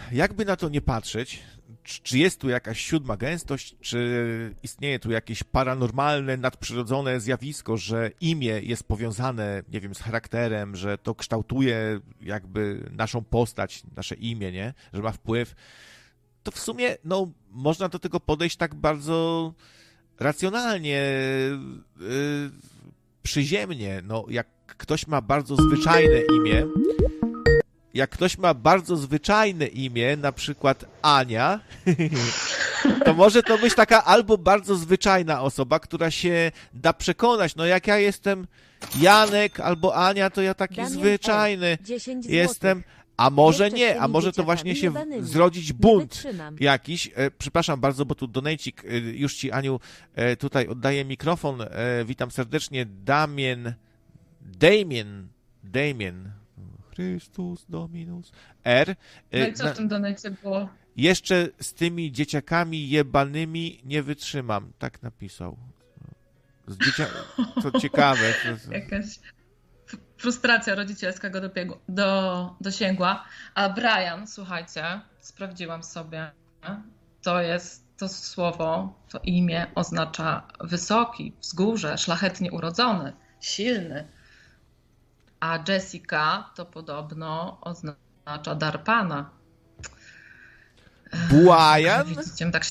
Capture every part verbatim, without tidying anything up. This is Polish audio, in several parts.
jakby na to nie patrzeć, czy, czy jest tu jakaś siódma gęstość, czy istnieje tu jakieś paranormalne, nadprzyrodzone zjawisko, że imię jest powiązane, nie wiem, z charakterem, że to kształtuje jakby naszą postać, nasze imię, nie? Że ma wpływ, to w sumie, no, można do tego podejść tak bardzo racjonalnie, yy, przyziemnie. No, jak ktoś ma bardzo zwyczajne imię, jak ktoś ma bardzo zwyczajne imię, na przykład Ania, to może to być taka albo bardzo zwyczajna osoba, która się da przekonać, no jak ja jestem Janek albo Ania, to ja taki Damian zwyczajny dziesięć jestem, a może nie, a może to właśnie się zrodzić bunt jakiś. E, przepraszam bardzo, bo tu donejcik, e, już ci, Aniu, e, tutaj oddaję mikrofon. E, witam serdecznie, Damien, Damien, Damien, Chrystus Dominus, R. E, no i co na, w tym donejcie było? Jeszcze z tymi dzieciakami jebanymi nie wytrzymam, tak napisał. Z dziecia... Co ciekawe. To... Jakaś frustracja rodzicielska go dobiegła, do, dosięgła. A Brian, słuchajcie, sprawdziłam sobie, to jest to słowo, to imię oznacza wysoki, wzgórze, szlachetnie urodzony, silny. A Jessica to podobno oznacza dar Pana. Błajan? Widzicie, tak...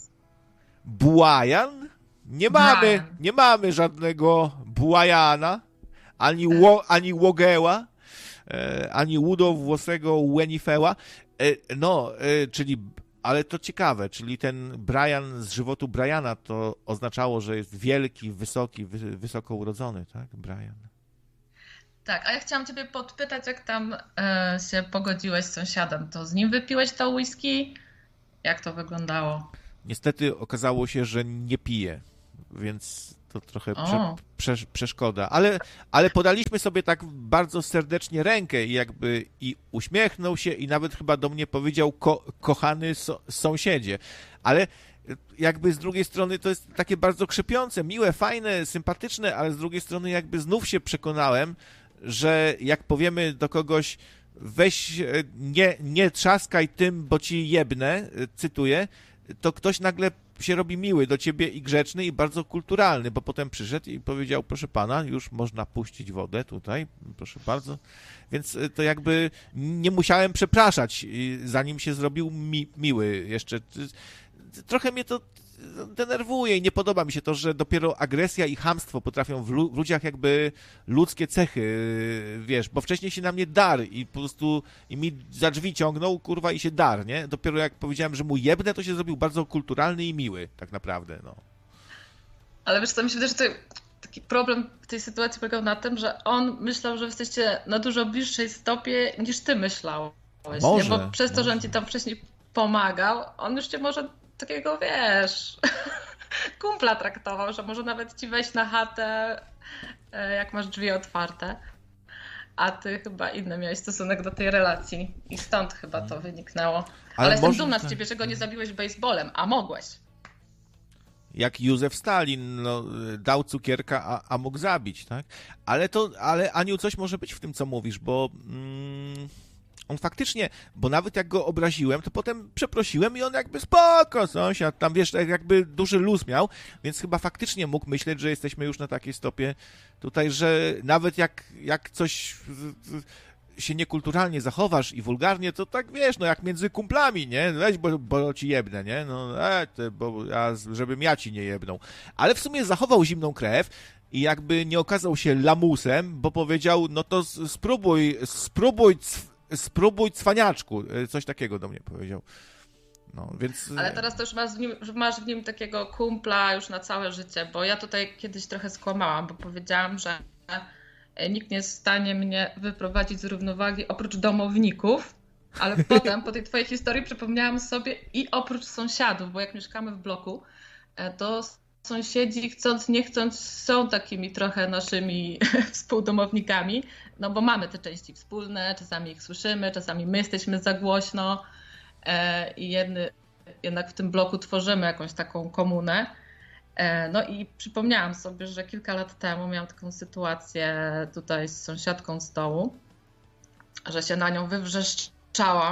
Błajan? Nie mamy, Brian. nie mamy żadnego Błajana, ani, ło, ani Łogeła, e, ani łudowłosego Wenifeła. E, no, e, czyli, ale to ciekawe, czyli ten Brian z żywotu Briana to oznaczało, że jest wielki, wysoki, wy, wysoko urodzony, tak? Brian. Tak, a ja chciałam ciebie podpytać, jak tam e, się pogodziłeś z sąsiadem, to z nim wypiłeś to whisky? Jak to wyglądało? Niestety okazało się, że nie pije, więc to trochę prze, prze, przeszkoda. Ale, ale podaliśmy sobie tak bardzo serdecznie rękę i jakby i uśmiechnął się i nawet chyba do mnie powiedział ko, kochany so, sąsiedzie. Ale jakby z drugiej strony to jest takie bardzo krzepiące, miłe, fajne, sympatyczne, ale z drugiej strony jakby znów się przekonałem, że jak powiemy do kogoś weź, nie, nie trzaskaj tym, bo ci jebnę, cytuję, to ktoś nagle się robi miły do ciebie i grzeczny i bardzo kulturalny, bo potem przyszedł i powiedział, proszę pana, już można puścić wodę tutaj, proszę bardzo. Więc to jakby nie musiałem przepraszać, zanim się zrobił mi, miły jeszcze. Trochę mnie to denerwuje i nie podoba mi się to, że dopiero agresja i chamstwo potrafią w, lu- w ludziach jakby ludzkie cechy, wiesz, bo wcześniej się na mnie dar i po prostu i mi za drzwi ciągnął, kurwa, i się dar, nie? Dopiero jak powiedziałem, że mu jebnę, to się zrobił bardzo kulturalny i miły, tak naprawdę, no. Ale wiesz co, mi się wydaje, że to taki problem w tej sytuacji polegał na tym, że on myślał, że jesteście na dużo bliższej stopie niż ty myślałeś, może, nie? Bo przez to, może. że on ci tam wcześniej pomagał, on już cię może takiego, wiesz, kumpla traktował, że może nawet ci wejść na chatę, jak masz drzwi otwarte, a ty chyba inny miałeś stosunek do tej relacji i stąd chyba to wyniknęło. Ale, Ale jestem może... dumna z ciebie, że go nie zabiłeś baseballem, a mogłeś. Jak Józef Stalin, no, dał cukierka, a, a mógł zabić, tak? Ale to, ale Aniu, coś może być w tym, co mówisz, bo... Mm... On faktycznie, bo nawet jak go obraziłem, to potem przeprosiłem i on jakby spoko, sąsiad, tam wiesz, jakby duży luz miał, więc chyba faktycznie mógł myśleć, że jesteśmy już na takiej stopie tutaj, że nawet jak, jak coś się niekulturalnie zachowasz i wulgarnie, to tak wiesz, no jak między kumplami, nie? Weź, bo, bo ci jebnę, nie? No, e, te, bo ja, żebym ja ci nie jebnął. Ale w sumie zachował zimną krew i jakby nie okazał się lamusem, bo powiedział, no to spróbuj, spróbuj spróbuj cwaniaczku, coś takiego do mnie powiedział. No, więc... Ale teraz to już masz w, nim, masz w nim takiego kumpla już na całe życie, bo ja tutaj kiedyś trochę skłamałam, bo powiedziałam, że nikt nie jest w stanie mnie wyprowadzić z równowagi oprócz domowników, ale potem po tej twojej historii przypomniałam sobie i oprócz sąsiadów, bo jak mieszkamy w bloku, to sąsiedzi chcąc nie chcąc są takimi trochę naszymi współdomownikami, no bo mamy te części wspólne, czasami ich słyszymy, czasami my jesteśmy za głośno e, i jedny, jednak w tym bloku tworzymy jakąś taką komunę. E, no i przypomniałam sobie, że kilka lat temu miałam taką sytuację tutaj z sąsiadką z dołu, że się na nią wywrzeszczałam,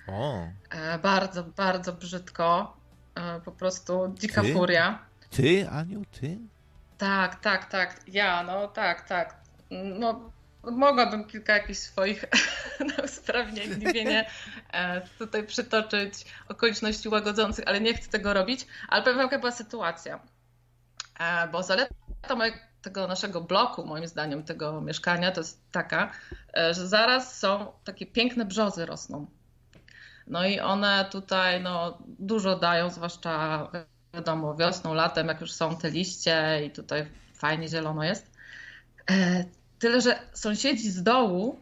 O. Bardzo, bardzo brzydko. Po prostu dzika Ty? furia. Ty, Aniu, ty? Tak, tak, tak. Ja, no tak, tak. No, mogłabym kilka jakichś swoich na usprawiedliwienie tutaj przytoczyć okoliczności łagodzących, ale nie chcę tego robić. Ale powiem wam, jaka była sytuacja. Bo zaleta tego naszego bloku, moim zdaniem, tego mieszkania, to jest taka, że zaraz są takie piękne brzozy rosną. No i one tutaj no, dużo dają, zwłaszcza wiadomo wiosną, latem, jak już są te liście i tutaj fajnie zielono jest. Tyle, że sąsiedzi z dołu,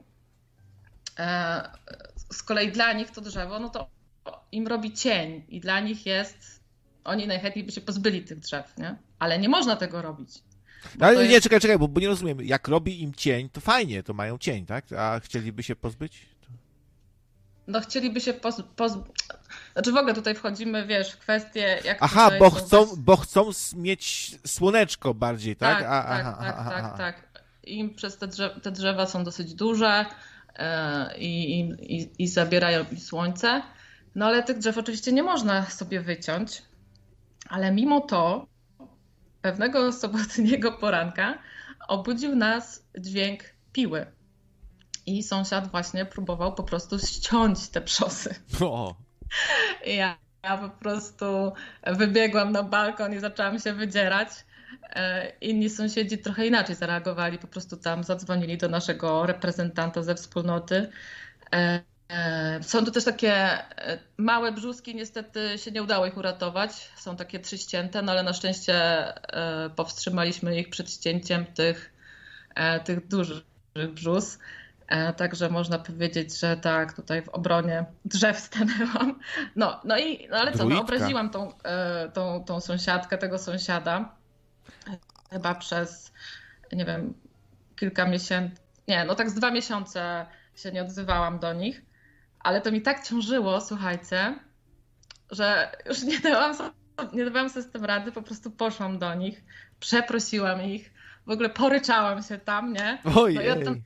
z kolei dla nich to drzewo, no to im robi cień i dla nich jest, oni najchętniej by się pozbyli tych drzew, nie? Ale nie można tego robić. Ale nie, jest... czekaj, czekaj, bo, bo nie rozumiem. Jak robi im cień, to fajnie, to mają cień, tak? A chcieliby się pozbyć? No chcieliby się poz... poz... Znaczy w ogóle tutaj wchodzimy, wiesz, w kwestię... Jak aha, bo chcą, bez... bo chcą mieć słoneczko bardziej, tak? Tak, A, tak, aha, tak, aha, tak, aha. tak. I przez te drzewa, te drzewa są dosyć duże e, i, i, i zabierają im słońce. No ale tych drzew oczywiście nie można sobie wyciąć. Ale mimo to pewnego sobotniego poranka obudził nas dźwięk piły. I sąsiad właśnie próbował po prostu ściąć te przosy. O. I ja, ja po prostu wybiegłam na balkon i zaczęłam się wydzierać. Inni sąsiedzi trochę inaczej zareagowali. Po prostu tam zadzwonili do naszego reprezentanta ze wspólnoty. Są to też takie małe brzuski, niestety się nie udało ich uratować. Są takie trzy ścięte, no ale na szczęście powstrzymaliśmy ich przed ścięciem tych, tych dużych brzus. Także można powiedzieć, że tak, tutaj w obronie drzew stanęłam. No, no i, no ale co, no, obraziłam tą, tą, tą sąsiadkę, tego sąsiada. Chyba przez, nie wiem, kilka miesięcy, nie, no tak z dwa miesiące się nie odzywałam do nich. Ale to mi tak ciążyło, słuchajcie, że już nie dałam, nie dawałam sobie z tym rady, po prostu poszłam do nich, przeprosiłam ich, w ogóle poryczałam się tam, nie? Ojej. No, tam...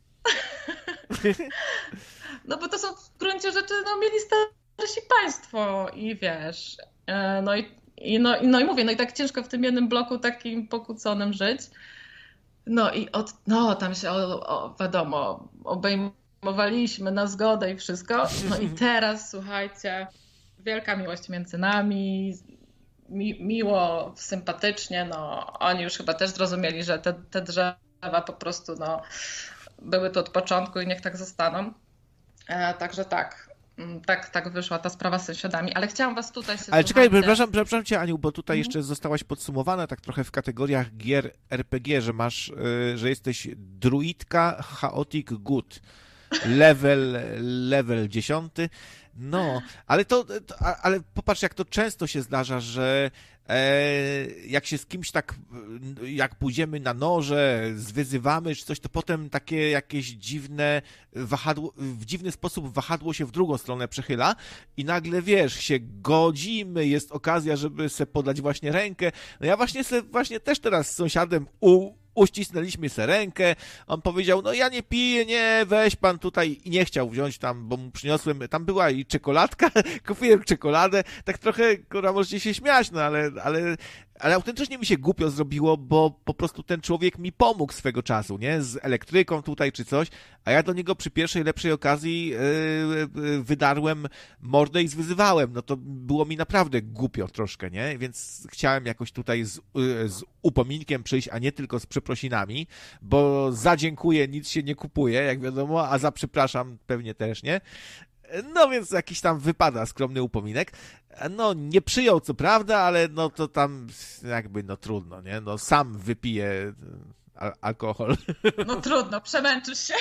no bo to są w gruncie rzeczy, no mieli starsi państwo i wiesz, no i, i, no, i, no i mówię, no i tak ciężko w tym jednym bloku takim pokłóconym żyć. No i od, no tam się, o, o, wiadomo, obejmowaliśmy na zgodę i wszystko. No i teraz, słuchajcie, wielka miłość między nami, mi, miło, sympatycznie, no oni już chyba też zrozumieli, że te, te drzewa po prostu, no, były tu od początku i niech tak zostaną. E, także tak. Tak, tak wyszła ta sprawa z sąsiadami, ale chciałam was tutaj... się Ale czekaj, słuchajcie... przepraszam, przepraszam cię, Aniu, bo tutaj Mhm. jeszcze zostałaś podsumowana tak trochę w kategoriach gier er pe gie, że masz, y, że jesteś druidka chaotic good, level, level dziesiąty. No, ale to, to, ale popatrz, jak to często się zdarza, że e, jak się z kimś tak, jak pójdziemy na noże, zwyzywamy czy coś, to potem takie jakieś dziwne wahadło, w dziwny sposób wahadło się w drugą stronę przechyla i nagle, wiesz, się godzimy, jest okazja, żeby se podać właśnie rękę. No ja właśnie se, właśnie też teraz z sąsiadem u uścisnęliśmy se rękę, on powiedział, no ja nie piję, nie, weź pan tutaj i nie chciał wziąć tam, bo mu przyniosłem, tam była i czekoladka, kupiłem czekoladę, tak trochę, kurwa, możecie się śmiać, no ale, ale, ale autentycznie mi się głupio zrobiło, bo po prostu ten człowiek mi pomógł swego czasu, nie, z elektryką tutaj czy coś, a ja do niego przy pierwszej lepszej okazji yy, yy, wydarłem mordę i zwyzywałem, no to było mi naprawdę głupio troszkę, nie, więc chciałem jakoś tutaj z, yy, z upominkiem przyjść, a nie tylko z przeprosinami, bo za dziękuję nic się nie kupuje, jak wiadomo, a za przepraszam pewnie też, nie? No więc jakiś tam wypada skromny upominek. No nie przyjął co prawda, ale no to tam jakby no trudno, nie? No sam wypije al- alkohol. No trudno, przemęczysz się.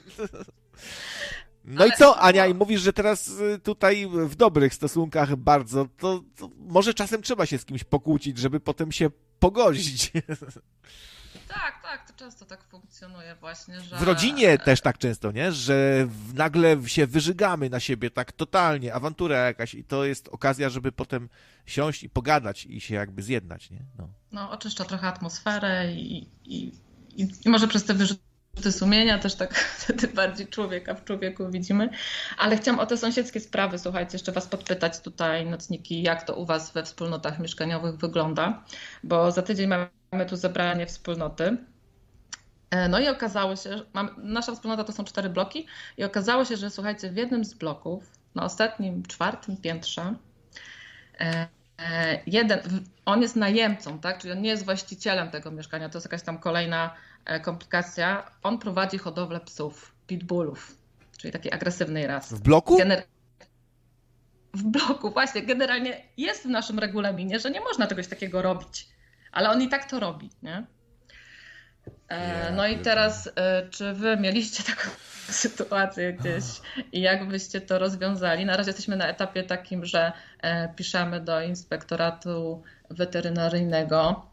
No ale... i co, Ania, i mówisz, że teraz tutaj w dobrych stosunkach bardzo, to, to może czasem trzeba się z kimś pokłócić, żeby potem się pogodzić. Tak, tak, to często tak funkcjonuje właśnie, że... W rodzinie też tak często, nie? Że nagle się wyżygamy na siebie tak totalnie, awantura jakaś i to jest okazja, żeby potem siąść i pogadać i się jakby zjednać, nie? No, no oczyszcza trochę atmosferę i, i, i, i może przez te wyrzuty sumienia, też tak wtedy bardziej człowieka w człowieku widzimy. Ale chciałam o te sąsiedzkie sprawy, słuchajcie, jeszcze was podpytać tutaj, nocniki, jak to u was we wspólnotach mieszkaniowych wygląda, bo za tydzień mamy tu zebranie wspólnoty. No i okazało się, że mam, nasza wspólnota to są cztery bloki i okazało się, że słuchajcie, w jednym z bloków, na ostatnim, czwartym piętrze, jeden, on jest najemcą, tak? Czyli on nie jest właścicielem tego mieszkania, to jest jakaś tam kolejna komplikacja. On prowadzi hodowlę psów, pitbullów, czyli takiej agresywnej rasy. W bloku? Gener... W bloku, właśnie. Generalnie jest w naszym regulaminie, że nie można czegoś takiego robić, ale on i tak to robi, nie? No i teraz, czy wy mieliście taką sytuację gdzieś i jak byście to rozwiązali? Na razie jesteśmy na etapie takim, że piszemy do inspektoratu weterynaryjnego.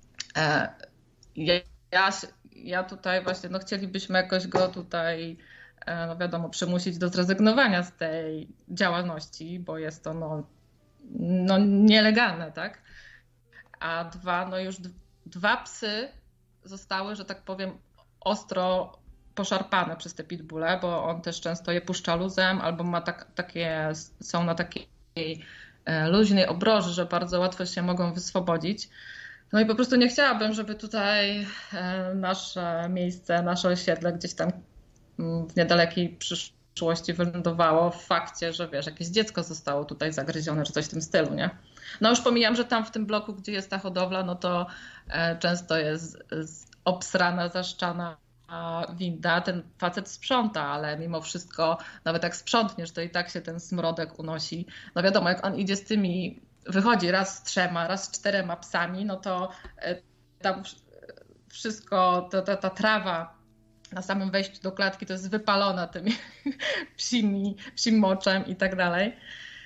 Ja, ja tutaj właśnie, no chcielibyśmy jakoś go tutaj, no wiadomo, przymusić do zrezygnowania z tej działalności, bo jest to no, no nielegalne, tak? A dwa, no już d- dwa psy zostały, że tak powiem, ostro poszarpane przez te pitbulle, bo on też często je puszcza luzem albo ma tak, takie, są na takiej luźnej obroży, że bardzo łatwo się mogą wyswobodzić. No i po prostu nie chciałabym, żeby tutaj nasze miejsce, nasze osiedle gdzieś tam w niedalekiej przyszłości wylądowało w fakcie, że wiesz, jakieś dziecko zostało tutaj zagryzione, czy coś w tym stylu, nie? No już pomijam, że tam w tym bloku, gdzie jest ta hodowla, no to często jest obsrana, zaszczana winda. Ten facet sprząta, ale mimo wszystko, nawet jak sprzątniesz, to i tak się ten smrodek unosi. No wiadomo, jak on idzie z tymi, wychodzi raz z trzema, raz z czterema psami, no to tam wszystko, to, to, ta trawa na samym wejściu do klatki to jest wypalona tym psimi, psim moczem i tak dalej.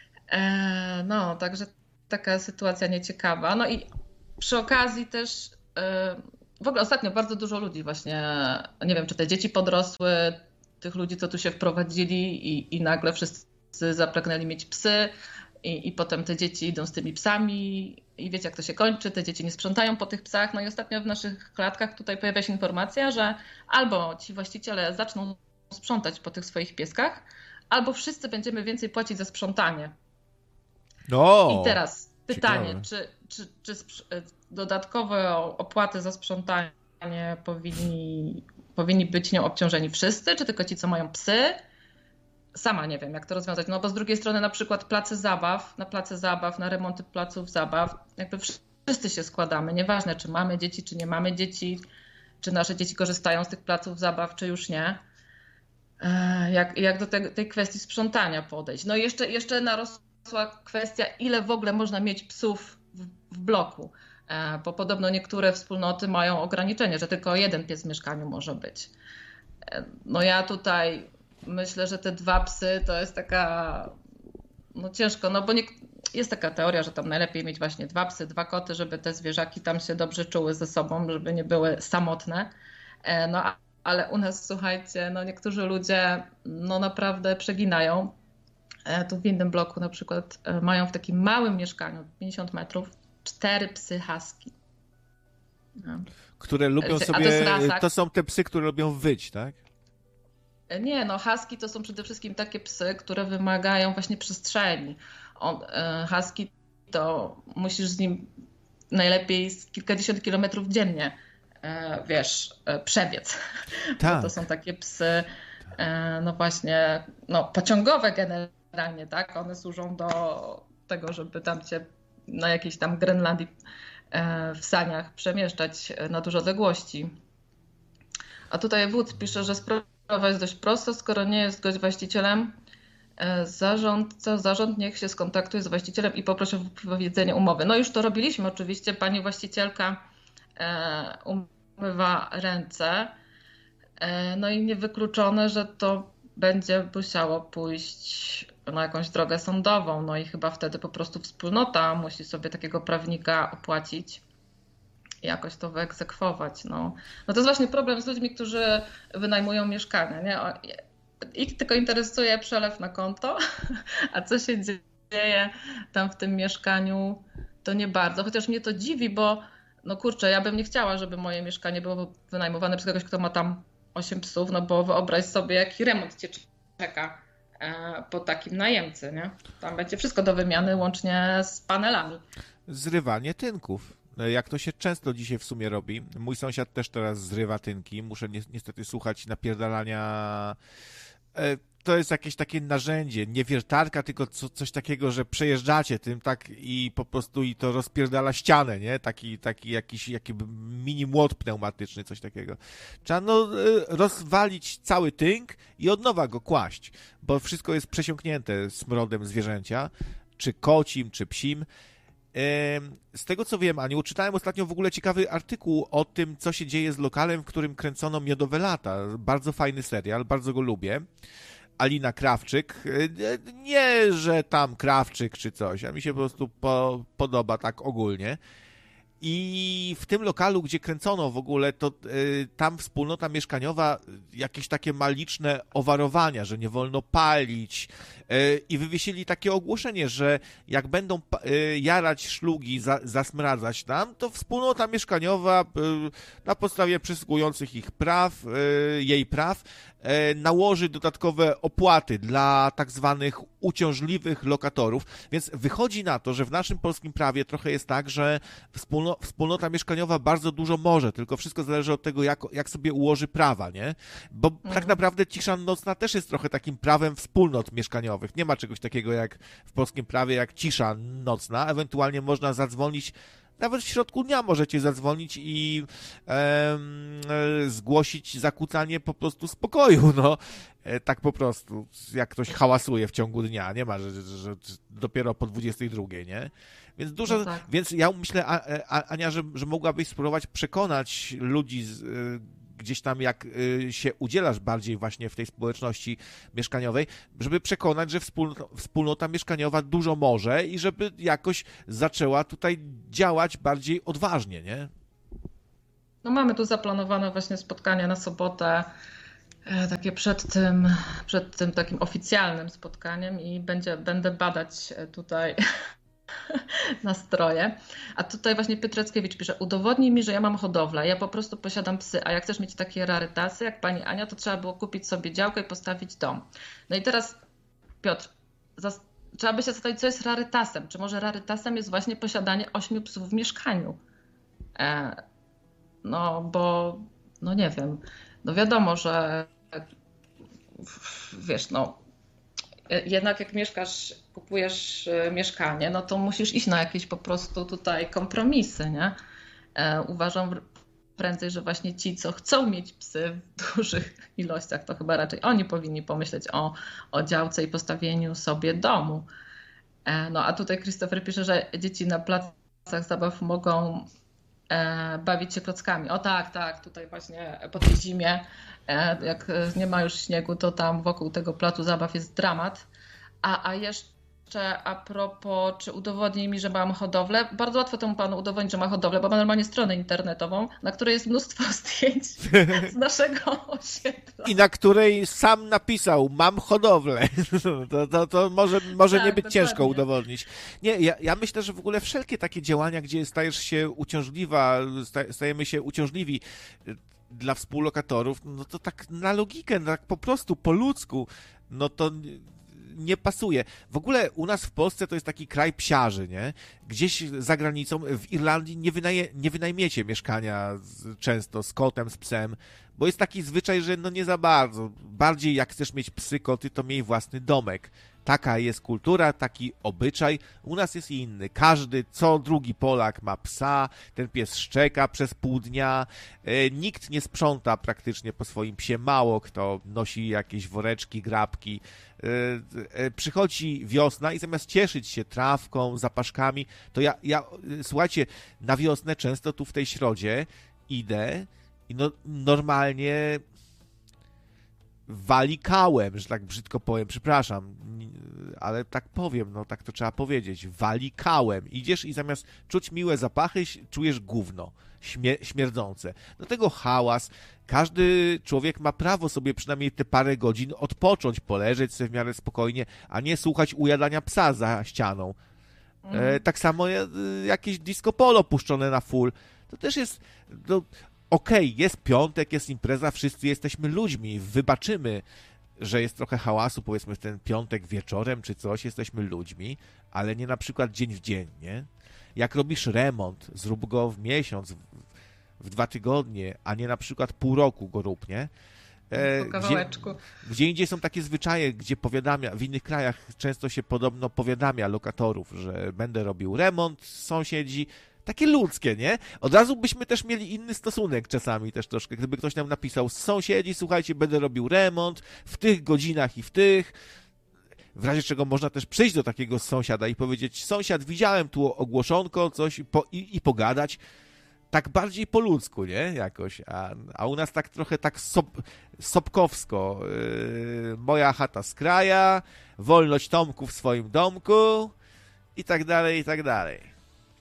No, także taka sytuacja nieciekawa. No i przy okazji też w ogóle ostatnio bardzo dużo ludzi właśnie, nie wiem, czy te dzieci podrosły, tych ludzi, co tu się wprowadzili i, i nagle wszyscy zapragnęli mieć psy i, i potem te dzieci idą z tymi psami i wiecie, jak to się kończy, te dzieci nie sprzątają po tych psach. No i ostatnio w naszych klatkach tutaj pojawia się informacja, że albo ci właściciele zaczną sprzątać po tych swoich pieskach, albo wszyscy będziemy więcej płacić za sprzątanie. No, i teraz pytanie, ciekawe. czy, czy, czy dodatkowe opłaty za sprzątanie powinni, powinni być nią obciążeni wszyscy, czy tylko ci, co mają psy? Sama nie wiem, jak to rozwiązać. No bo z drugiej strony na przykład place zabaw, na place zabaw, na remonty placów zabaw, jakby wszyscy się składamy. Nieważne, czy mamy dzieci, czy nie mamy dzieci, czy nasze dzieci korzystają z tych placów zabaw, czy już nie. Jak, jak do te, tej kwestii sprzątania podejść. No i jeszcze, jeszcze narosła kwestia, ile w ogóle można mieć psów w, w bloku. Bo podobno niektóre wspólnoty mają ograniczenie, że tylko jeden pies w mieszkaniu może być. No ja tutaj myślę, że te dwa psy to jest taka, no ciężko, no bo nie, jest taka teoria, że tam najlepiej mieć właśnie dwa psy, dwa koty, żeby te zwierzaki tam się dobrze czuły ze sobą, żeby nie były samotne. No ale u nas, słuchajcie, no niektórzy ludzie no naprawdę przeginają. Tu w innym bloku na przykład mają w takim małym mieszkaniu, pięćdziesiąt metrów, cztery psy husky. No. Które lubią A sobie, to jest rasa. To są te psy, które lubią wyć, tak? Nie, no husky to są przede wszystkim takie psy, które wymagają właśnie przestrzeni. On, husky to musisz z nim najlepiej z kilkadziesiąt kilometrów dziennie, wiesz, przebiec. Tak. Bo to są takie psy, no właśnie, no pociągowe generalnie, tak? One służą do tego, żeby tam cię na jakiejś tam Grenlandii w saniach przemieszczać na duże odległości. A tutaj wódz pisze, że sprawa jest dość prosta, skoro nie jest gość właścicielem, zarządca, zarząd niech się skontaktuje z właścicielem i poprosi o wypowiedzenie umowy. No już to robiliśmy oczywiście, pani właścicielka umywa ręce, no i niewykluczone, że to będzie musiało pójść na jakąś drogę sądową, no i chyba wtedy po prostu wspólnota musi sobie takiego prawnika opłacić i jakoś to wyegzekwować. No. no to jest właśnie problem z ludźmi, którzy wynajmują mieszkania, nie? Ich tylko interesuje przelew na konto, a co się dzieje tam w tym mieszkaniu, to nie bardzo. Chociaż mnie to dziwi, bo no kurczę, ja bym nie chciała, żeby moje mieszkanie było wynajmowane przez kogoś, kto ma tam osiem psów, no bo wyobraź sobie, jaki remont cię czeka po takim najemcy, nie? Tam będzie wszystko do wymiany, łącznie z panelami. Zrywanie tynków. Jak to się często dzisiaj w sumie robi. Mój sąsiad też teraz zrywa tynki. Muszę ni- niestety słuchać napierdalania. To jest jakieś takie narzędzie, nie wiertarka, tylko co, coś takiego, że przejeżdżacie tym tak i po prostu i to rozpierdala ścianę, nie? Taki, taki jakiś jakby mini młot pneumatyczny, coś takiego. Trzeba no rozwalić cały tynk i od nowa go kłaść, bo wszystko jest przesiąknięte smrodem zwierzęcia, czy kocim, czy psim. Z tego co wiem, Aniu, czytałem ostatnio w ogóle ciekawy artykuł o tym, co się dzieje z lokalem, w którym kręcono Miodowe lata. Bardzo fajny serial, bardzo go lubię. Alina Krawczyk. Nie, że tam Krawczyk czy coś, a mi się po prostu po, podoba tak ogólnie. I w tym lokalu, gdzie kręcono w ogóle, to y, tam wspólnota mieszkaniowa jakieś takie ma liczne owarowania, że nie wolno palić y, i wywiesili takie ogłoszenie, że jak będą y, jarać szlugi, za, zasmradzać tam, to wspólnota mieszkaniowa y, na podstawie przysługujących ich praw, y, jej praw, y, nałoży dodatkowe opłaty dla tak zwanych uciążliwych lokatorów, więc wychodzi na to, że w naszym polskim prawie trochę jest tak, że wspólno, wspólnota mieszkaniowa bardzo dużo może, tylko wszystko zależy od tego, jak, jak sobie ułoży prawa, nie? Bo mhm. tak naprawdę cisza nocna też jest trochę takim prawem wspólnot mieszkaniowych. Nie ma czegoś takiego jak w polskim prawie, jak cisza nocna. Ewentualnie można zadzwonić, nawet w środku dnia możecie zadzwonić i e, zgłosić zakłócanie po prostu spokoju, no. E, tak po prostu, jak ktoś hałasuje w ciągu dnia, nie ma, że, że, że dopiero po dwudziestej drugiej, nie? Więc dużo, no tak. Więc ja myślę, a, a, Ania, że, że mogłabyś spróbować przekonać ludzi z, gdzieś tam, jak się udzielasz bardziej właśnie w tej społeczności mieszkaniowej, żeby przekonać, że wspólnota, wspólnota mieszkaniowa dużo może i żeby jakoś zaczęła tutaj działać bardziej odważnie, nie? No mamy tu zaplanowane właśnie spotkanie na sobotę, takie przed tym, przed tym takim oficjalnym spotkaniem i będzie, będę badać tutaj nastroje. A tutaj właśnie Piotrackiewicz pisze, udowodnij mi, że ja mam hodowlę, ja po prostu posiadam psy, a jak chcesz mieć takie rarytasy jak pani Ania, to trzeba było kupić sobie działkę i postawić dom. No i teraz Piotr, zas- trzeba by się zastanowić, co jest rarytasem. Czy może rarytasem jest właśnie posiadanie ośmiu psów w mieszkaniu? E, no bo, no nie wiem, no wiadomo, że wiesz, no jednak jak mieszkasz, kupujesz mieszkanie, no to musisz iść na jakieś po prostu tutaj kompromisy, nie? E, uważam prędzej, że właśnie ci, co chcą mieć psy w dużych ilościach, to chyba raczej oni powinni pomyśleć o, o działce i postawieniu sobie domu. E, no a tutaj Christopher pisze, że dzieci na placach zabaw mogą e, bawić się klockami. O tak, tak, tutaj właśnie po tej zimie, e, jak nie ma już śniegu, to tam wokół tego placu zabaw jest dramat. A, a jeszcze a propos, czy udowodnij mi, że mam hodowlę. Bardzo łatwo temu panu udowodnić, że ma hodowlę, bo ma normalnie stronę internetową, na której jest mnóstwo zdjęć z naszego osiedla. I na której sam napisał, mam hodowlę. To, to, to może, może tak, nie być dokładnie. Ciężko udowodnić. Nie, ja, ja myślę, że w ogóle wszelkie takie działania, gdzie stajesz się uciążliwa, stajemy się uciążliwi dla współlokatorów, no to tak na logikę, tak po prostu po ludzku, no to nie pasuje. W ogóle u nas w Polsce to jest taki kraj psiarzy, nie? Gdzieś za granicą, w Irlandii nie, wynaje, nie wynajmiecie mieszkania z, często z kotem, z psem, bo jest taki zwyczaj, że no nie za bardzo. Bardziej jak chcesz mieć psy, koty, to miej własny domek. Taka jest kultura, taki obyczaj. U nas jest inny. Każdy, co drugi Polak ma psa, ten pies szczeka przez pół dnia. E, nikt nie sprząta praktycznie po swoim psie. Mało kto nosi jakieś woreczki, grabki. E, e, przychodzi wiosna i zamiast cieszyć się trawką, zapaszkami, to ja, ja, słuchajcie, na wiosnę często tu w tej środzie idę i no, normalnie walikałem, że tak brzydko powiem, przepraszam, ale tak powiem, no tak to trzeba powiedzieć, walikałem. Idziesz i zamiast czuć miłe zapachy, czujesz gówno, śmie- śmierdzące. Do tego hałas. Każdy człowiek ma prawo sobie przynajmniej te parę godzin odpocząć, poleżeć sobie w miarę spokojnie, a nie słuchać ujadania psa za ścianą. Mm. E, tak samo jakieś disco polo puszczone na full. To też jest... To, okej, okay, jest piątek, jest impreza, wszyscy jesteśmy ludźmi, wybaczymy, że jest trochę hałasu, powiedzmy w ten piątek wieczorem czy coś, jesteśmy ludźmi, ale nie na przykład dzień w dzień, nie? Jak robisz remont, zrób go w miesiąc, w, w dwa tygodnie, a nie na przykład pół roku go rób, nie? E, po kawałeczku. Gdzie, gdzie indziej są takie zwyczaje, gdzie powiadamia, w innych krajach często się podobno powiadamia lokatorów, że będę robił remont, sąsiedzi, takie ludzkie, nie? Od razu byśmy też mieli inny stosunek czasami też troszkę, gdyby ktoś nam napisał, sąsiedzi, słuchajcie, będę robił remont w tych godzinach i w tych, w razie czego można też przyjść do takiego sąsiada i powiedzieć, sąsiad, widziałem tu ogłoszonko, coś i, po, i, i pogadać, tak bardziej po ludzku, nie? Jakoś, a, a u nas tak trochę tak sop, sopkowsko, yy, moja chata z kraja, wolność Tomku w swoim domku i tak dalej, i tak dalej.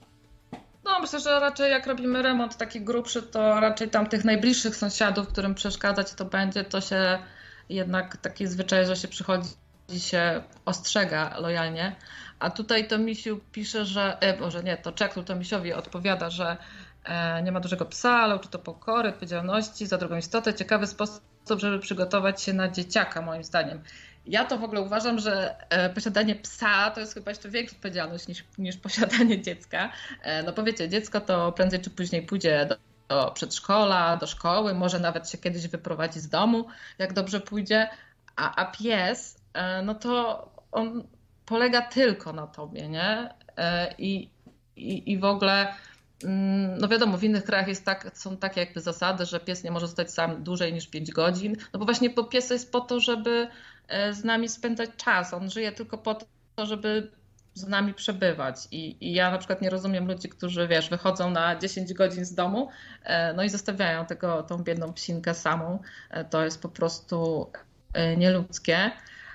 No, myślę, że raczej jak robimy remont taki grubszy, to raczej tam tych najbliższych sąsiadów, którym przeszkadzać to będzie, to się jednak taki zwyczaj, że się przychodzi, się ostrzega lojalnie. A tutaj to Misiu pisze, że, e, Boże nie, to Czeklu to Misiowi odpowiada, że e, nie ma dużego psa, ale uczy to pokory, odpowiedzialności za drugą istotę. Ciekawy sposób, żeby przygotować się na dzieciaka, moim zdaniem. Ja to w ogóle uważam, że posiadanie psa to jest chyba jeszcze większa odpowiedzialność niż, niż posiadanie dziecka. No powiecie, dziecko to prędzej czy później pójdzie do, do przedszkola, do szkoły, może nawet się kiedyś wyprowadzi z domu, jak dobrze pójdzie, a, a pies, no to on polega tylko na tobie, nie? I, i, i w ogóle, no wiadomo, w innych krajach jest tak, są takie jakby zasady, że pies nie może zostać sam dłużej niż pięć godzin, no bo właśnie bo pies jest po to, żeby z nami spędzać czas. On żyje tylko po to, żeby z nami przebywać. I, I ja na przykład nie rozumiem ludzi, którzy, wiesz, wychodzą na dziesięć godzin z domu, no i zostawiają tego, tą biedną psinkę samą. To jest po prostu nieludzkie.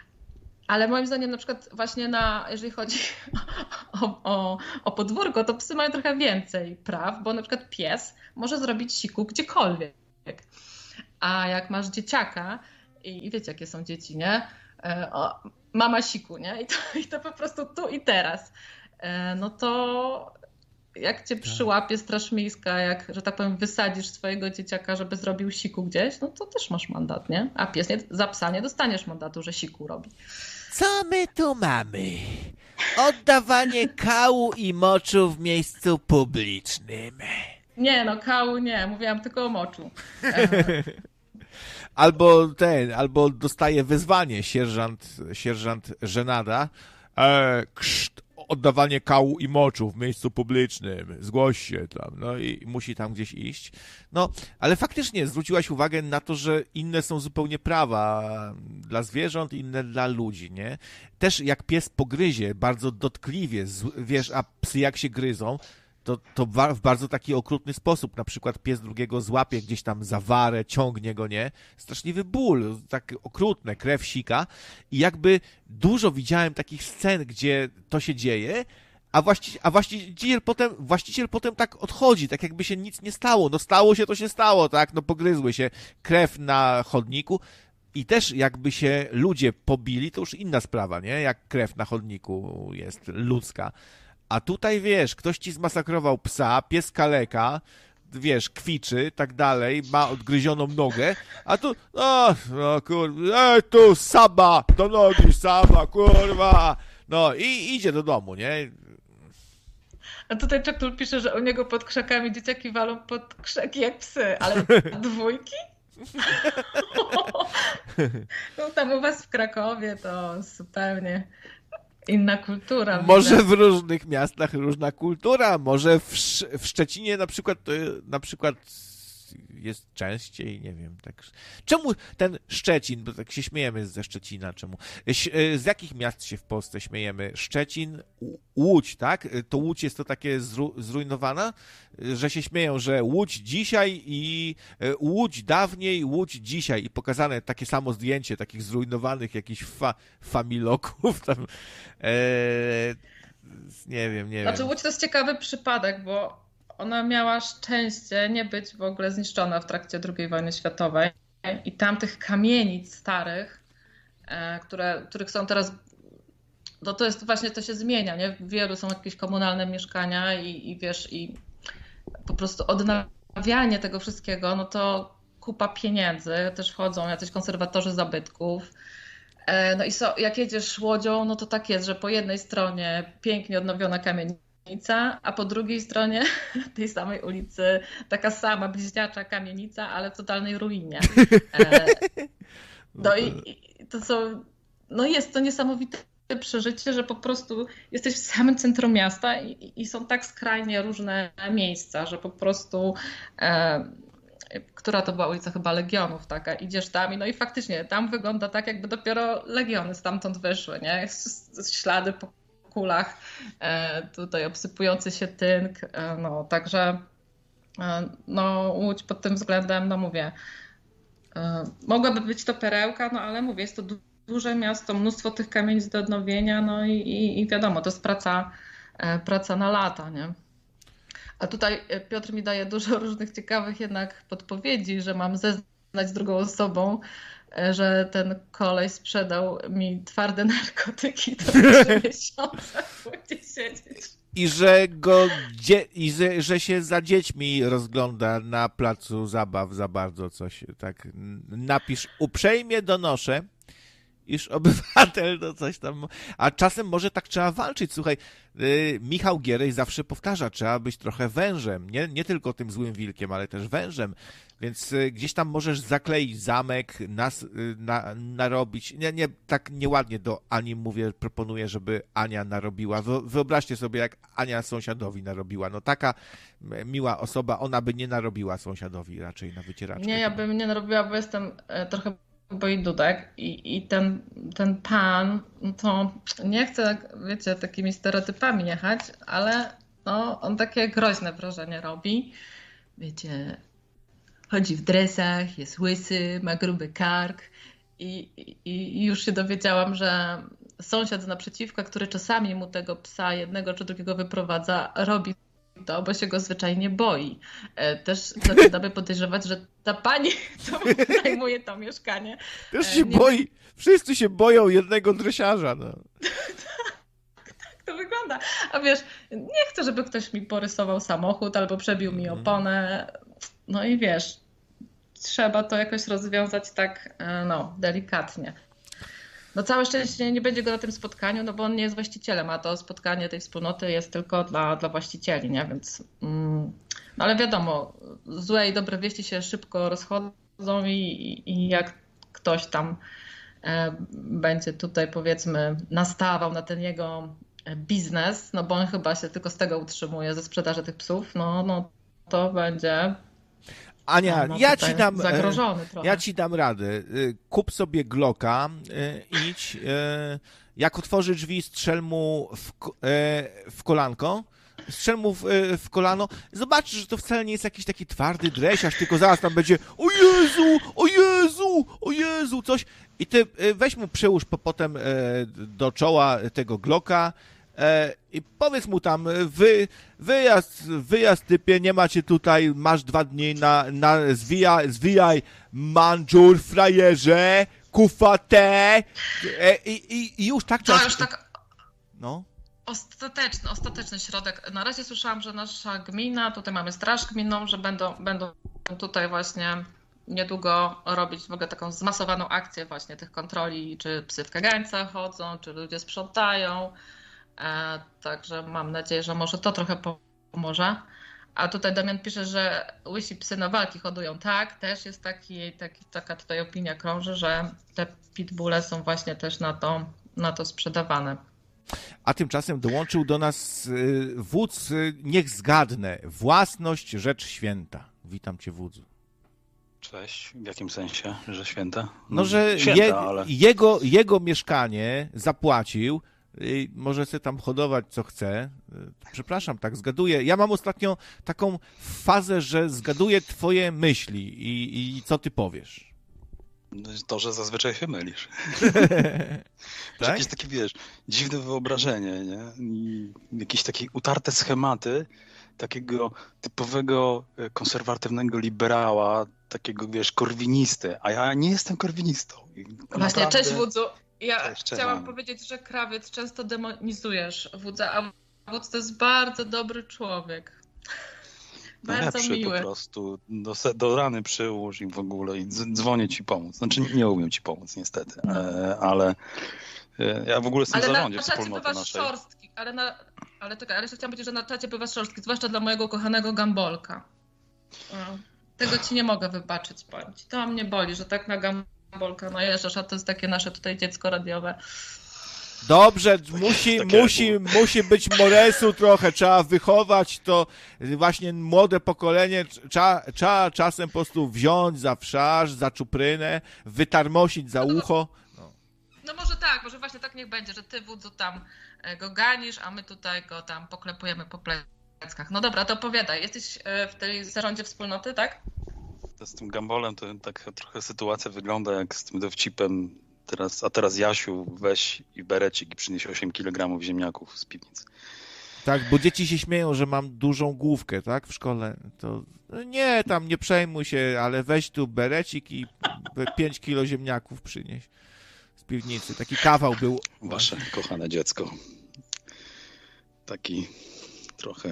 Ale moim zdaniem na przykład właśnie na, jeżeli chodzi o, o, o podwórko, to psy mają trochę więcej praw, bo na przykład pies może zrobić siku gdziekolwiek. A jak masz dzieciaka, i wiecie, jakie są dzieci, nie? O, mama siku, nie? I to, i to po prostu tu i teraz. No to jak cię przyłapie straż miejska, jak, że tak powiem, wysadzisz swojego dzieciaka, żeby zrobił siku gdzieś, no to też masz mandat, nie? A pies nie, za psa nie dostaniesz mandatu, że siku robi. Co my tu mamy? Oddawanie kału i moczu w miejscu publicznym. Nie, no kału nie, mówiłam tylko o moczu. Albo ten, albo dostaje wezwanie sierżant, sierżant Żenada. E, kszt, oddawanie kału i moczu w miejscu publicznym. Zgłoś się tam. No i musi tam gdzieś iść. No, ale faktycznie zwróciłaś uwagę na to, że inne są zupełnie prawa dla zwierząt, inne dla ludzi, nie? Też jak pies pogryzie bardzo dotkliwie, wiesz, a psy jak się gryzą, to, to w bardzo taki okrutny sposób. Na przykład pies drugiego złapie gdzieś tam za warę, ciągnie go, nie? Straszliwy ból, tak okrutne, krew sika. I jakby dużo widziałem takich scen, gdzie to się dzieje, a, właści, a właściciel, potem, właściciel potem tak odchodzi, tak jakby się nic nie stało. No stało się, to się stało, tak? No pogryzły się, krew na chodniku. I też jakby się ludzie pobili, to już inna sprawa, nie? Jak krew na chodniku jest ludzka. A tutaj, wiesz, ktoś ci zmasakrował psa, pies kaleka, wiesz, kwiczy, tak dalej, ma odgryzioną nogę, a tu, o, no kurwa, ej tu, Saba, do nogi, Saba, kurwa, no i idzie do domu, nie? A tutaj Czektul pisze, że u niego pod krzakami dzieciaki walą pod krzaki jak psy, ale dwójki? No tam u was w Krakowie to zupełnie... Inna kultura. Może widzę. w różnych miastach różna kultura, może w, Sz- w Szczecinie na przykład na przykład jest częściej, nie wiem, tak. Czemu ten Szczecin, bo tak się śmiejemy ze Szczecina, czemu? Z jakich miast się w Polsce śmiejemy? Szczecin, Łódź, tak? To Łódź jest to takie zru- zrujnowana, że się śmieją, że Łódź dzisiaj i Łódź dawniej, Łódź dzisiaj i pokazane takie samo zdjęcie takich zrujnowanych jakichś fa- familoków tam. Eee, nie wiem, nie znaczy, wiem. Łódź to jest ciekawy przypadek, bo ona miała szczęście nie być w ogóle zniszczona w trakcie drugiej wojny światowej i tam tych kamienic starych, które, których są teraz, no to jest właśnie, to się zmienia, nie? W wielu są jakieś komunalne mieszkania i, i wiesz, i po prostu odnawiają odnawianie tego wszystkiego, no to kupa pieniędzy, też wchodzą jacyś konserwatorzy zabytków. No i so, jak jedziesz łodzią, no to tak jest, że po jednej stronie pięknie odnowiona kamienica, a po drugiej stronie tej samej ulicy taka sama bliźniacza kamienica, ale w totalnej ruinie. No i, i to są, no jest to niesamowite przeżycie, że po prostu jesteś w samym centrum miasta i, i są tak skrajnie różne miejsca, że po prostu e, która to była ulica chyba Legionów taka, idziesz tam i no i faktycznie tam wygląda tak, jakby dopiero Legiony stamtąd wyszły, nie? Ślady po kulach, e, tutaj obsypujący się tynk, e, no także e, no Łódź pod tym względem, no mówię, e, mogłaby być to perełka, no ale mówię, jest to du- duże miasto, mnóstwo tych kamienic do odnowienia, no i, i, i wiadomo, to jest praca, e, praca na lata, nie? A tutaj Piotr mi daje dużo różnych ciekawych jednak podpowiedzi, że mam zeznać drugą osobą, że ten koleś sprzedał mi twarde narkotyki, to trzy miesiące będzie siedzieć. I że go dzie- i że, że się za dziećmi rozgląda na placu zabaw za bardzo coś. Tak napisz, uprzejmie donoszę, iż obywatel no coś tam... A czasem może tak trzeba walczyć. Słuchaj, yy, Michał Gierej zawsze powtarza, trzeba być trochę wężem. Nie, nie tylko tym złym wilkiem, ale też wężem. Więc yy, gdzieś tam możesz zakleić zamek, nas, yy, na, narobić. Nie, nie, tak nieładnie do Ani mówię, proponuję, żeby Ania narobiła. Wy, wyobraźcie sobie, jak Ania sąsiadowi narobiła. No taka miła osoba, ona by nie narobiła sąsiadowi raczej na wycieraczkę. Nie, ja bym nie narobiła, bo jestem trochę boi dudek i, i ten, ten pan, to nie chcę, wiecie, takimi stereotypami jechać, ale no, on takie groźne wrażenie robi. Wiecie, chodzi w dresach, jest łysy, ma gruby kark i, i, i już się dowiedziałam, że sąsiad z naprzeciwka, który czasami mu tego psa jednego czy drugiego wyprowadza, robi to, bo się go zwyczajnie boi. Też zaczynamy podejrzewać, że ta pani, co zajmuje to mieszkanie... Też się nie... boi. Wszyscy się boją jednego dresiarza. No. tak, tak to wygląda. A wiesz, nie chcę, żeby ktoś mi porysował samochód albo przebił mi oponę. No i wiesz, trzeba to jakoś rozwiązać tak, no, delikatnie. No całe szczęście nie będzie go na tym spotkaniu, no bo on nie jest właścicielem, a to spotkanie tej wspólnoty jest tylko dla, dla właścicieli, nie? Więc, mm, no ale wiadomo, złe i dobre wieści się szybko rozchodzą i, i jak ktoś tam e, będzie tutaj powiedzmy nastawał na ten jego biznes, no bo on chyba się tylko z tego utrzymuje, ze sprzedaży tych psów, no, no to będzie... Ania, no, ja ci dam zagrożony trochę. Ja ci dam radę. Kup sobie Glocka, idź. Jak otworzy drzwi, strzel mu w, w kolanko. Strzel mu w, w kolano. Zobaczysz, że to wcale nie jest jakiś taki twardy dresiarz, tylko zaraz tam będzie o Jezu, o Jezu, o Jezu, coś. I ty weź mu przyłóż potem do czoła tego Glocka. I powiedz mu tam, wy, wyjazd, wyjazd typie, nie macie tutaj, masz dwa dni na, na zwijaj, zwijaj manżur, frajerze, kufate i, i, i już tak to czas... już tak no. Ostateczny, ostateczny środek. Na razie słyszałam, że nasza gmina, tutaj mamy straż gminną, że będą, będą tutaj właśnie niedługo robić w ogóle taką zmasowaną akcję właśnie tych kontroli, czy psy w kagańcach chodzą, czy ludzie sprzątają. E, także mam nadzieję, że może to trochę pomoże. A tutaj Damian pisze, że łysi psy na walki hodują. Tak, też jest taki, taki, taka tutaj opinia krąży, że te pitbulle są właśnie też na to, na to sprzedawane. A tymczasem dołączył do nas y, wódz, y, niech zgadnę, własność rzecz święta. Witam cię, wódzu. Cześć. W jakim sensie, że święta? No, że święta, je, ale... jego, jego mieszkanie zapłacił, i może sobie tam hodować co chce. Przepraszam, tak zgaduję. Ja mam ostatnio taką fazę, że zgaduję twoje myśli i, i co ty powiesz. To, że zazwyczaj się mylisz. Tak? Jakieś takie, wiesz, dziwne wyobrażenie, nie? I jakieś takie utarte schematy takiego typowego konserwatywnego liberała, takiego, wiesz, korwinisty. A ja nie jestem korwinistą. Właśnie, naprawdę... cześć wódzu. Ja Cześć, chciałam powiedzieć, że krawiec często demonizujesz wódza, a wódz to jest bardzo dobry człowiek. Bardzo Lepszy miły. po prostu. Do, do rany przyłóż i w ogóle i dzwonię ci pomóc. Znaczy nie umiem ci pomóc niestety, No. e, ale e, ja w ogóle jestem w Ale zarządzie na czacie wspólnoty bywasz naszej. szorstki, ale na... Ale czekaj, ale jeszcze chciałam powiedzieć, że na czacie bywasz szorstki, zwłaszcza dla mojego kochanego Gambolka. No. Tego ci nie mogę wybaczyć, powiem ci. To mnie boli, że tak na Gambolka najeżdżasz, a to jest takie nasze tutaj dziecko radiowe. Dobrze, musi, Takie musi, musi być moresu trochę, trzeba wychować to właśnie młode pokolenie, trzeba, trzeba czasem po prostu wziąć za wszarz, za czuprynę, wytarmosić za ucho. No. No może tak, może właśnie tak niech będzie, że ty, wódzu, tam go ganisz, a my tutaj go tam poklepujemy po pleckach. No dobra, to opowiadaj. Jesteś w tej zarządzie wspólnoty, tak? To z tym Gambolem to tak trochę sytuacja wygląda jak z tym dowcipem. Teraz, a teraz Jasiu, weź i berecik i przynieś osiem kilogramów ziemniaków z piwnicy. Tak, bo dzieci się śmieją, że mam dużą główkę, tak, w szkole. To no nie, tam nie przejmuj się, ale weź tu berecik i pięć kilo ziemniaków przynieś z piwnicy. Taki kawał był. Wasze kochane dziecko. Taki trochę...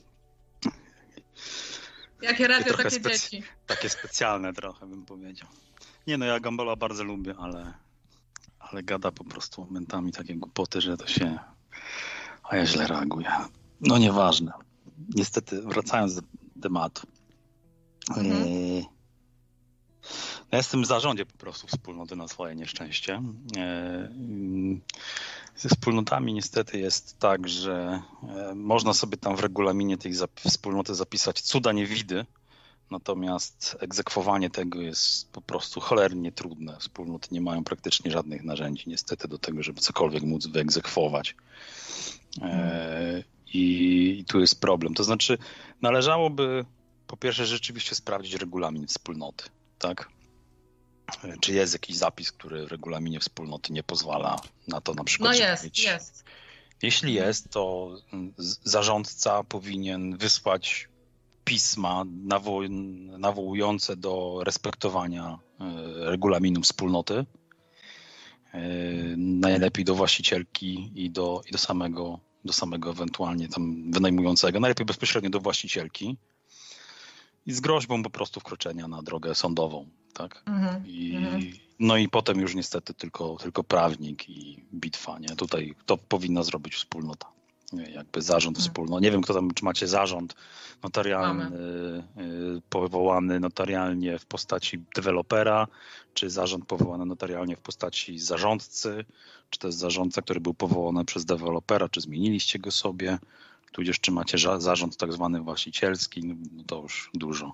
Jakie radio, trochę takie specy- dzieci. Takie specjalne trochę bym powiedział. Nie no, ja Gambola bardzo lubię, ale, ale gada po prostu momentami takie głupoty, że to się... A ja źle reaguję. No nieważne. Niestety, wracając do tematu. Mhm. Yy, ja jestem w zarządzie po prostu wspólnoty na swoje nieszczęście. Yy, ze wspólnotami niestety jest tak, że yy, można sobie tam w regulaminie tej zap- wspólnoty zapisać cuda niewidy, natomiast egzekwowanie tego jest po prostu cholernie trudne. Wspólnoty nie mają praktycznie żadnych narzędzi niestety do tego, żeby cokolwiek móc wyegzekwować. E, i, I tu jest problem. To znaczy należałoby po pierwsze rzeczywiście sprawdzić regulamin wspólnoty, tak? E, Czy jest jakiś zapis, który w regulaminie wspólnoty nie pozwala na to na przykład, No żeby jest, mieć... jest. Jeśli jest, to z- zarządca powinien wysłać pisma nawo- nawołujące do respektowania e, regulaminu wspólnoty. E, Najlepiej do właścicielki i do, i do samego, do samego ewentualnie tam wynajmującego. Najlepiej bezpośrednio do właścicielki i z groźbą po prostu wkroczenia na drogę sądową. Tak? Mhm, I, mhm. No i potem już niestety tylko, tylko prawnik i bitwa. Nie? Tutaj to powinna zrobić wspólnota. Nie, jakby zarząd Mhm. wspólno. Nie wiem, kto tam, czy macie zarząd notarialny, y, powołany notarialnie w postaci dewelopera, czy zarząd powołany notarialnie w postaci zarządcy, czy to jest zarządca, który był powołany przez dewelopera, czy zmieniliście go sobie, tudzież czy macie ża- zarząd tak zwany właścicielski, no, no to już dużo.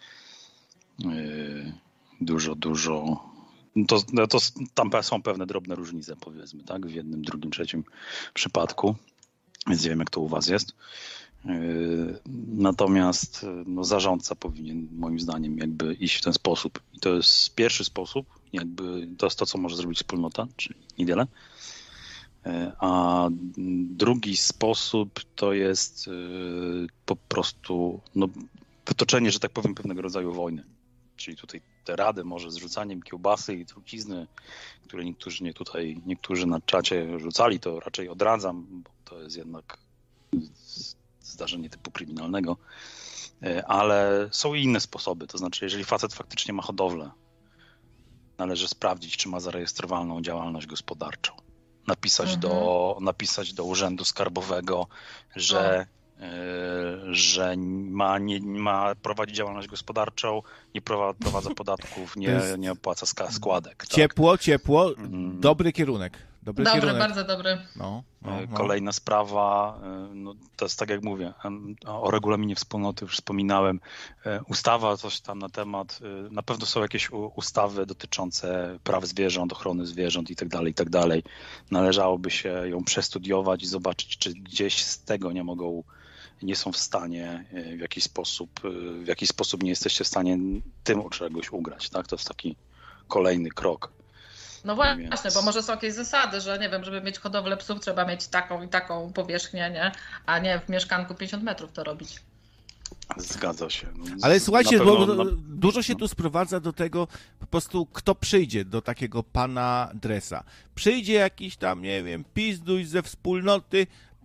Yy, dużo, dużo. No to, no to tam są pewne drobne różnice, powiedzmy, tak? W jednym, drugim, trzecim przypadku. Więc nie wiem, jak to u was jest. Yy, Natomiast no, zarządca powinien moim zdaniem jakby iść w ten sposób. I to jest pierwszy sposób, jakby to jest to, co może zrobić wspólnota, czyli niewiele. Yy, A drugi sposób to jest yy, po prostu no, wytoczenie, że tak powiem, pewnego rodzaju wojny. Czyli tutaj te rady może z rzucaniem kiełbasy i trucizny, które niektórzy nie tutaj, niektórzy na czacie rzucali, to raczej odradzam, bo to jest jednak zdarzenie typu kryminalnego. Ale są i inne sposoby, to znaczy jeżeli facet faktycznie ma hodowlę, należy sprawdzić, czy ma zarejestrowaną działalność gospodarczą. Napisać, mhm. do, napisać do urzędu skarbowego, że że ma, nie, ma prowadzić działalność gospodarczą, nie prowadza podatków, nie, nie opłaca składek. Ciepło, tak. ciepło, dobry kierunek. Dobry, dobry kierunek. bardzo dobry. No, no, no. Kolejna sprawa, no, to jest tak jak mówię, o regulaminie wspólnoty już wspominałem, ustawa, coś tam na temat, na pewno są jakieś ustawy dotyczące praw zwierząt, ochrony zwierząt i tak dalej, i tak dalej. Należałoby się ją przestudiować i zobaczyć, czy gdzieś z tego nie mogą nie są w stanie w jakiś sposób, w jakiś sposób nie jesteście w stanie tym od czegoś ugrać, tak? To jest taki kolejny krok. No właśnie, Więc... bo może są jakieś zasady, że nie wiem, żeby mieć hodowlę psów trzeba mieć taką i taką powierzchnię, nie? A nie w mieszkanku pięćdziesiąt metrów to robić. Zgadza się. Ale słuchajcie, pewno, bo na... dużo się tu sprowadza do tego, po prostu kto przyjdzie do takiego pana Dresa. Przyjdzie jakiś tam, nie wiem, pizduś ze wspólnoty,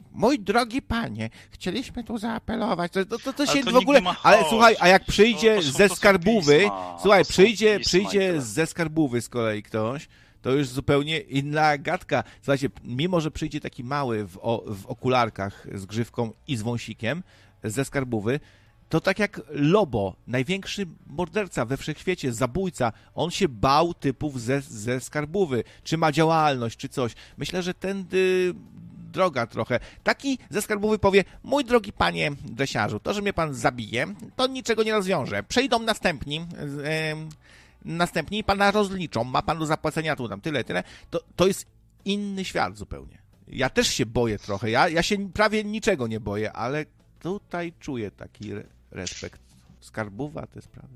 mój drogi panie, chcieliśmy tu zaapelować, to, to, to, to się to w ogóle, ale słuchaj, a jak przyjdzie to, to są, ze to skarbówy, pisma, słuchaj, przyjdzie, pisma przyjdzie ze skarbówy z kolei ktoś, to już zupełnie inna gadka. Słuchajcie, mimo że przyjdzie taki mały w, o, w okularkach z grzywką i z wąsikiem ze skarbówy, to tak jak Lobo, największy morderca we wszechświecie, zabójca, on się bał typów ze, ze skarbówy, czy ma działalność, czy coś. Myślę, że tędy droga trochę. Taki ze skarbówy powie, mój drogi panie dresiarzu, to, że mnie pan zabije, to niczego nie rozwiąże. Przejdą następni, yy, następni i pana rozliczą, ma pan do zapłacenia tu tam tyle, tyle. To, to jest inny świat zupełnie. Ja też się boję trochę, ja, ja się prawie niczego nie boję, ale tutaj czuję taki respekt. Skarbowa te sprawy.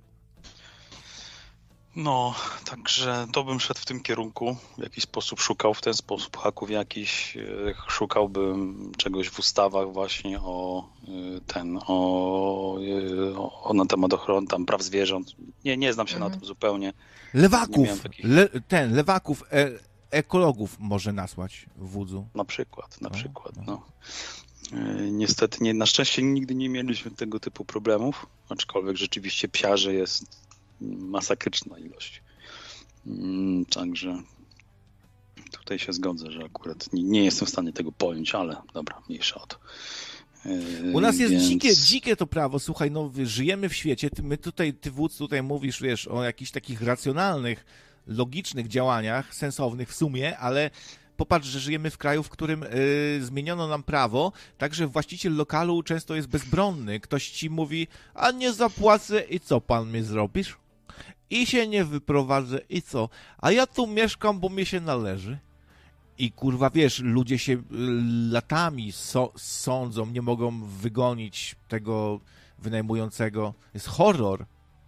No, także to bym szedł w tym kierunku, w jakiś sposób szukał w ten sposób haków jakiś, szukałbym czegoś w ustawach właśnie o ten, o, o na temat ochrony tam praw zwierząt. Nie, nie znam się mhm. na tym zupełnie. Lewaków, takich... le, ten, lewaków, e, ekologów może nasłać w wódzu. Na przykład, na no, przykład, no. no. Niestety, nie, na szczęście nigdy nie mieliśmy tego typu problemów, aczkolwiek rzeczywiście psiarzy jest masakryczna ilość. Także tutaj się zgodzę, że akurat nie, nie jestem w stanie tego pojąć, ale dobra, mniejsza o to. U nas jest Więc... dzikie, dzikie to prawo, słuchaj, no żyjemy w świecie, ty, my tutaj, ty wódz tutaj mówisz, wiesz, o jakichś takich racjonalnych, logicznych działaniach, sensownych w sumie, ale popatrz, że żyjemy w kraju, w którym y, zmieniono nam prawo, także właściciel lokalu często jest bezbronny. Ktoś ci mówi, a nie zapłacę i co pan mi zrobisz? I się nie wyprowadzę i co? A ja tu mieszkam, bo mi się należy. I kurwa, wiesz, ludzie się y, latami so, sądzą, nie mogą wygonić tego wynajmującego. Jest horror.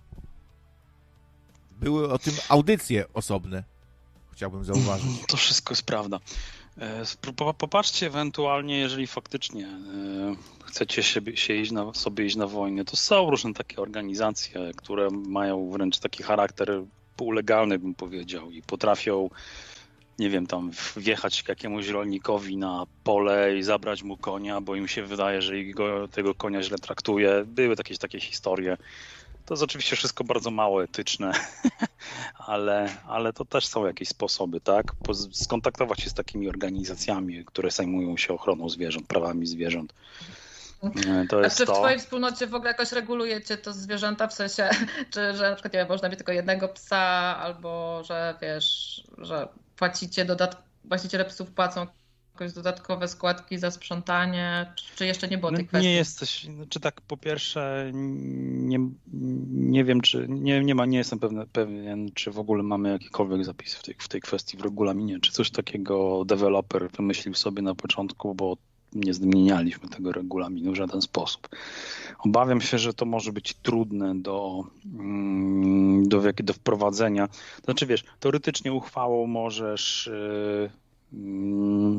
Były o tym audycje osobne. Chciałbym zauważyć. To wszystko jest prawda. Popatrzcie ewentualnie, jeżeli faktycznie chcecie się, się iść na, sobie iść na wojnę, to są różne takie organizacje, które mają wręcz taki charakter półlegalny, bym powiedział, i potrafią, nie wiem, tam wjechać jakiemuś rolnikowi na pole i zabrać mu konia, bo im się wydaje, że go, tego konia źle traktuje. Były jakieś takie historie. To jest oczywiście wszystko bardzo mało etyczne, ale, ale to też są jakieś sposoby, tak? Skontaktować się z takimi organizacjami, które zajmują się ochroną zwierząt, prawami zwierząt. To jest A czy w to... twojej wspólnocie w ogóle jakoś regulujecie to zwierzęta, w sensie, czy że na przykład nie wiem, można mieć tylko jednego psa, albo że wiesz, że płacicie dodatkowo, właściciele psów płacą jakieś dodatkowe składki za sprzątanie, czy jeszcze nie było tej no, kwestii? Nie jesteś, czy tak po pierwsze nie, nie wiem, czy nie, nie ma, nie jestem pewny, pewien, czy w ogóle mamy jakikolwiek zapis w tej, w tej kwestii w regulaminie, czy coś takiego deweloper wymyślił sobie na początku, bo nie zmienialiśmy tego regulaminu w żaden sposób. Obawiam się, że to może być trudne do, do, do wprowadzenia. Znaczy wiesz, teoretycznie uchwałą możesz yy,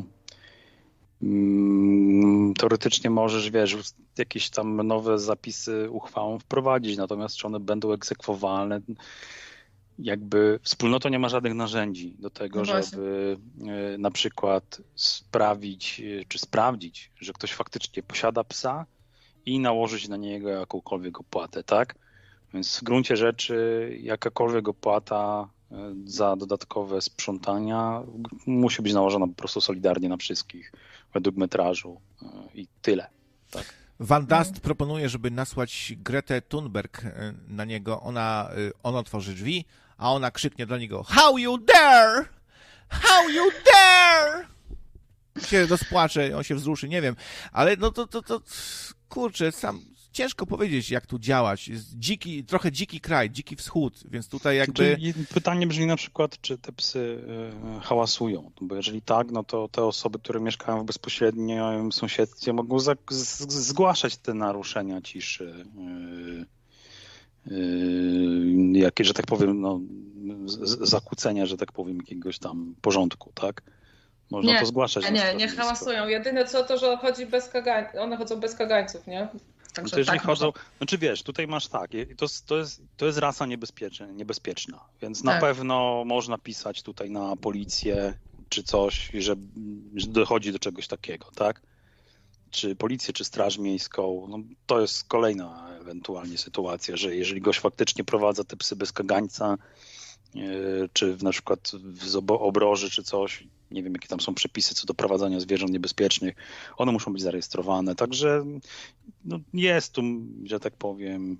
teoretycznie możesz, wiesz, jakieś tam nowe zapisy uchwałą wprowadzić, natomiast czy one będą egzekwowalne, jakby wspólnota nie ma żadnych narzędzi do tego, no żeby na przykład sprawić, czy sprawdzić, że ktoś faktycznie posiada psa i nałożyć na niego jakąkolwiek opłatę, tak? Więc w gruncie rzeczy jakakolwiek opłata za dodatkowe sprzątania musi być nałożona po prostu solidarnie na wszystkich, według metrażu i tyle. Tak? Van Dust hmm. proponuje, żeby nasłać Gretę Thunberg na niego. Ona, on otworzy drzwi, a ona krzyknie do niego: How you dare! How you dare! Się rozpłacze, on się wzruszy, nie wiem. Ale no to, to, to kurczę, sam ciężko powiedzieć, jak tu działać. Jest dziki, trochę dziki kraj, dziki wschód, więc tutaj jakby... Pytanie brzmi na przykład, czy te psy hałasują, bo jeżeli tak, no to te osoby, które mieszkają w bezpośrednim sąsiedztwie, mogą za- z- zgłaszać te naruszenia ciszy, yy, yy, jakie, że tak powiem, no, z- zakłócenia, że tak powiem, jakiegoś tam porządku, tak? Można nie, to zgłaszać. Nie, nie, nie hałasują. Jedyne co to, że chodzi bez kagańców. One chodzą bez kagańców, nie? No to jeżeli tak chodzą, można... znaczy wiesz, tutaj masz tak, to, to, jest, to jest rasa niebezpieczna, niebezpieczna, więc tak. Na pewno można pisać tutaj na policję czy coś, że, że dochodzi do czegoś takiego, tak? czy policję, czy straż miejską, no to jest kolejna ewentualnie sytuacja, że jeżeli gość faktycznie prowadza te psy bez kagańca, czy w, na przykład w obroży, czy coś, nie wiem jakie tam są przepisy co do prowadzenia zwierząt niebezpiecznych, one muszą być zarejestrowane, także no, jest tu, że tak powiem,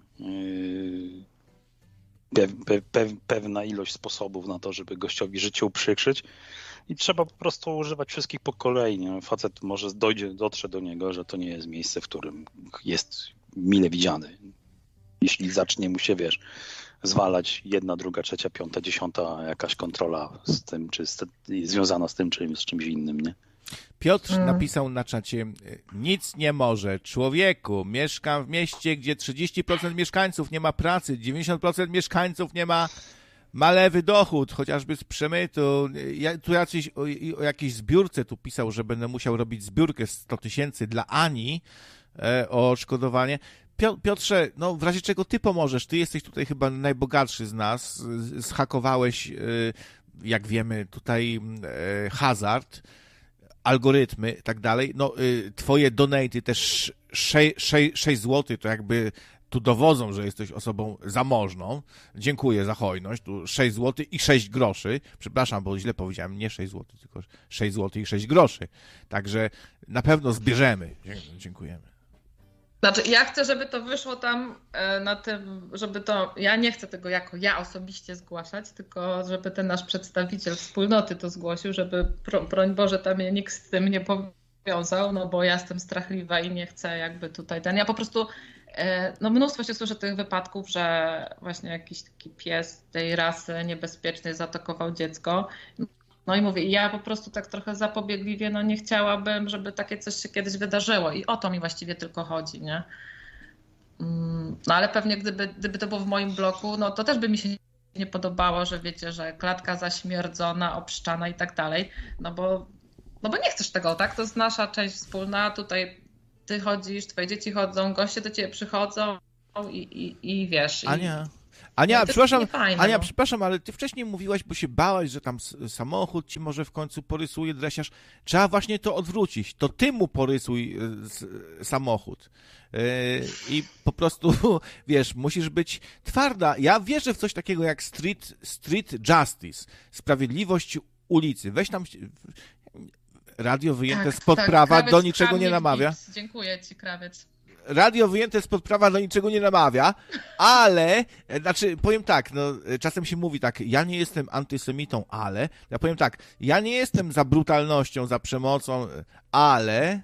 pe, pe, pe, pewna ilość sposobów na to, żeby gościowi życie uprzykrzyć i trzeba po prostu używać wszystkich po kolei. Nie? Facet może dojdzie, dotrze do niego, że to nie jest miejsce, w którym jest mile widziany. Jeśli zacznie mu się, wiesz, zwalać jedna, druga, trzecia, piąta, dziesiąta jakaś kontrola z tym, czy z, związana z tym, czy z czymś innym, nie? Piotr hmm. napisał na czacie, nic nie może. Człowieku, mieszkam w mieście, gdzie trzydzieści procent mieszkańców nie ma pracy, dziewięćdziesiąt procent mieszkańców nie ma, ma lewy dochód, chociażby z przemytu. Ja, tu jacyś, o, o jakiejś zbiórce tu pisał, że będę musiał robić zbiórkę sto tysięcy dla Ani e, o odszkodowanie. Piotrze, no w razie czego ty pomożesz? Ty jesteś tutaj chyba najbogatszy z nas. Zhakowałeś, jak wiemy, tutaj hazard, algorytmy i tak dalej. No twoje donaty też sześć złotych to jakby tu dowodzą, że jesteś osobą zamożną. Dziękuję za hojność. Tu sześć złotych i sześć groszy. Przepraszam, bo źle powiedziałem. Nie sześć złotych, tylko sześć złotych i sześć groszy. Także na pewno zbierzemy. Dziękujemy. Znaczy, ja chcę, żeby to wyszło tam na tym, żeby to, ja nie chcę tego jako ja osobiście zgłaszać, tylko żeby ten nasz przedstawiciel wspólnoty to zgłosił, żeby, broń Boże, tam mnie nikt z tym nie powiązał, no bo ja jestem strachliwa i nie chcę jakby tutaj ten, ja po prostu, no mnóstwo się słyszy tych wypadków, że właśnie jakiś taki pies tej rasy niebezpiecznej zaatakował dziecko. No i mówię, ja po prostu tak trochę zapobiegliwie, no nie chciałabym, żeby takie coś się kiedyś wydarzyło i o to mi właściwie tylko chodzi, nie? No ale pewnie gdyby, gdyby to było w moim bloku, no to też by mi się nie podobało, że wiecie, że klatka zaśmierdzona, obszczana i tak dalej, no bo, no bo nie chcesz tego, tak? To jest nasza część wspólna, tutaj ty chodzisz, twoje dzieci chodzą, goście do ciebie przychodzą i, i, i wiesz... Ania... I... Ania, no przepraszam, fajne, Ania, no. przepraszam, ale ty wcześniej mówiłaś, bo się bałaś, że tam samochód ci może w końcu porysuje dresiarz. Trzeba właśnie to odwrócić. To ty mu porysuj samochód. I po prostu, wiesz, musisz być twarda. Ja wierzę w coś takiego jak street, street justice, sprawiedliwość ulicy. Weź tam... Radio wyjęte tak, spod tak, prawa krawiec do niczego nie namawia. Gips. Dziękuję ci, krawiec. Radio wyjęte spod prawa do niczego nie namawia, ale, znaczy, powiem tak, no, czasem się mówi tak, ja nie jestem antysemitą, ale, ja powiem tak, ja nie jestem za brutalnością, za przemocą, ale...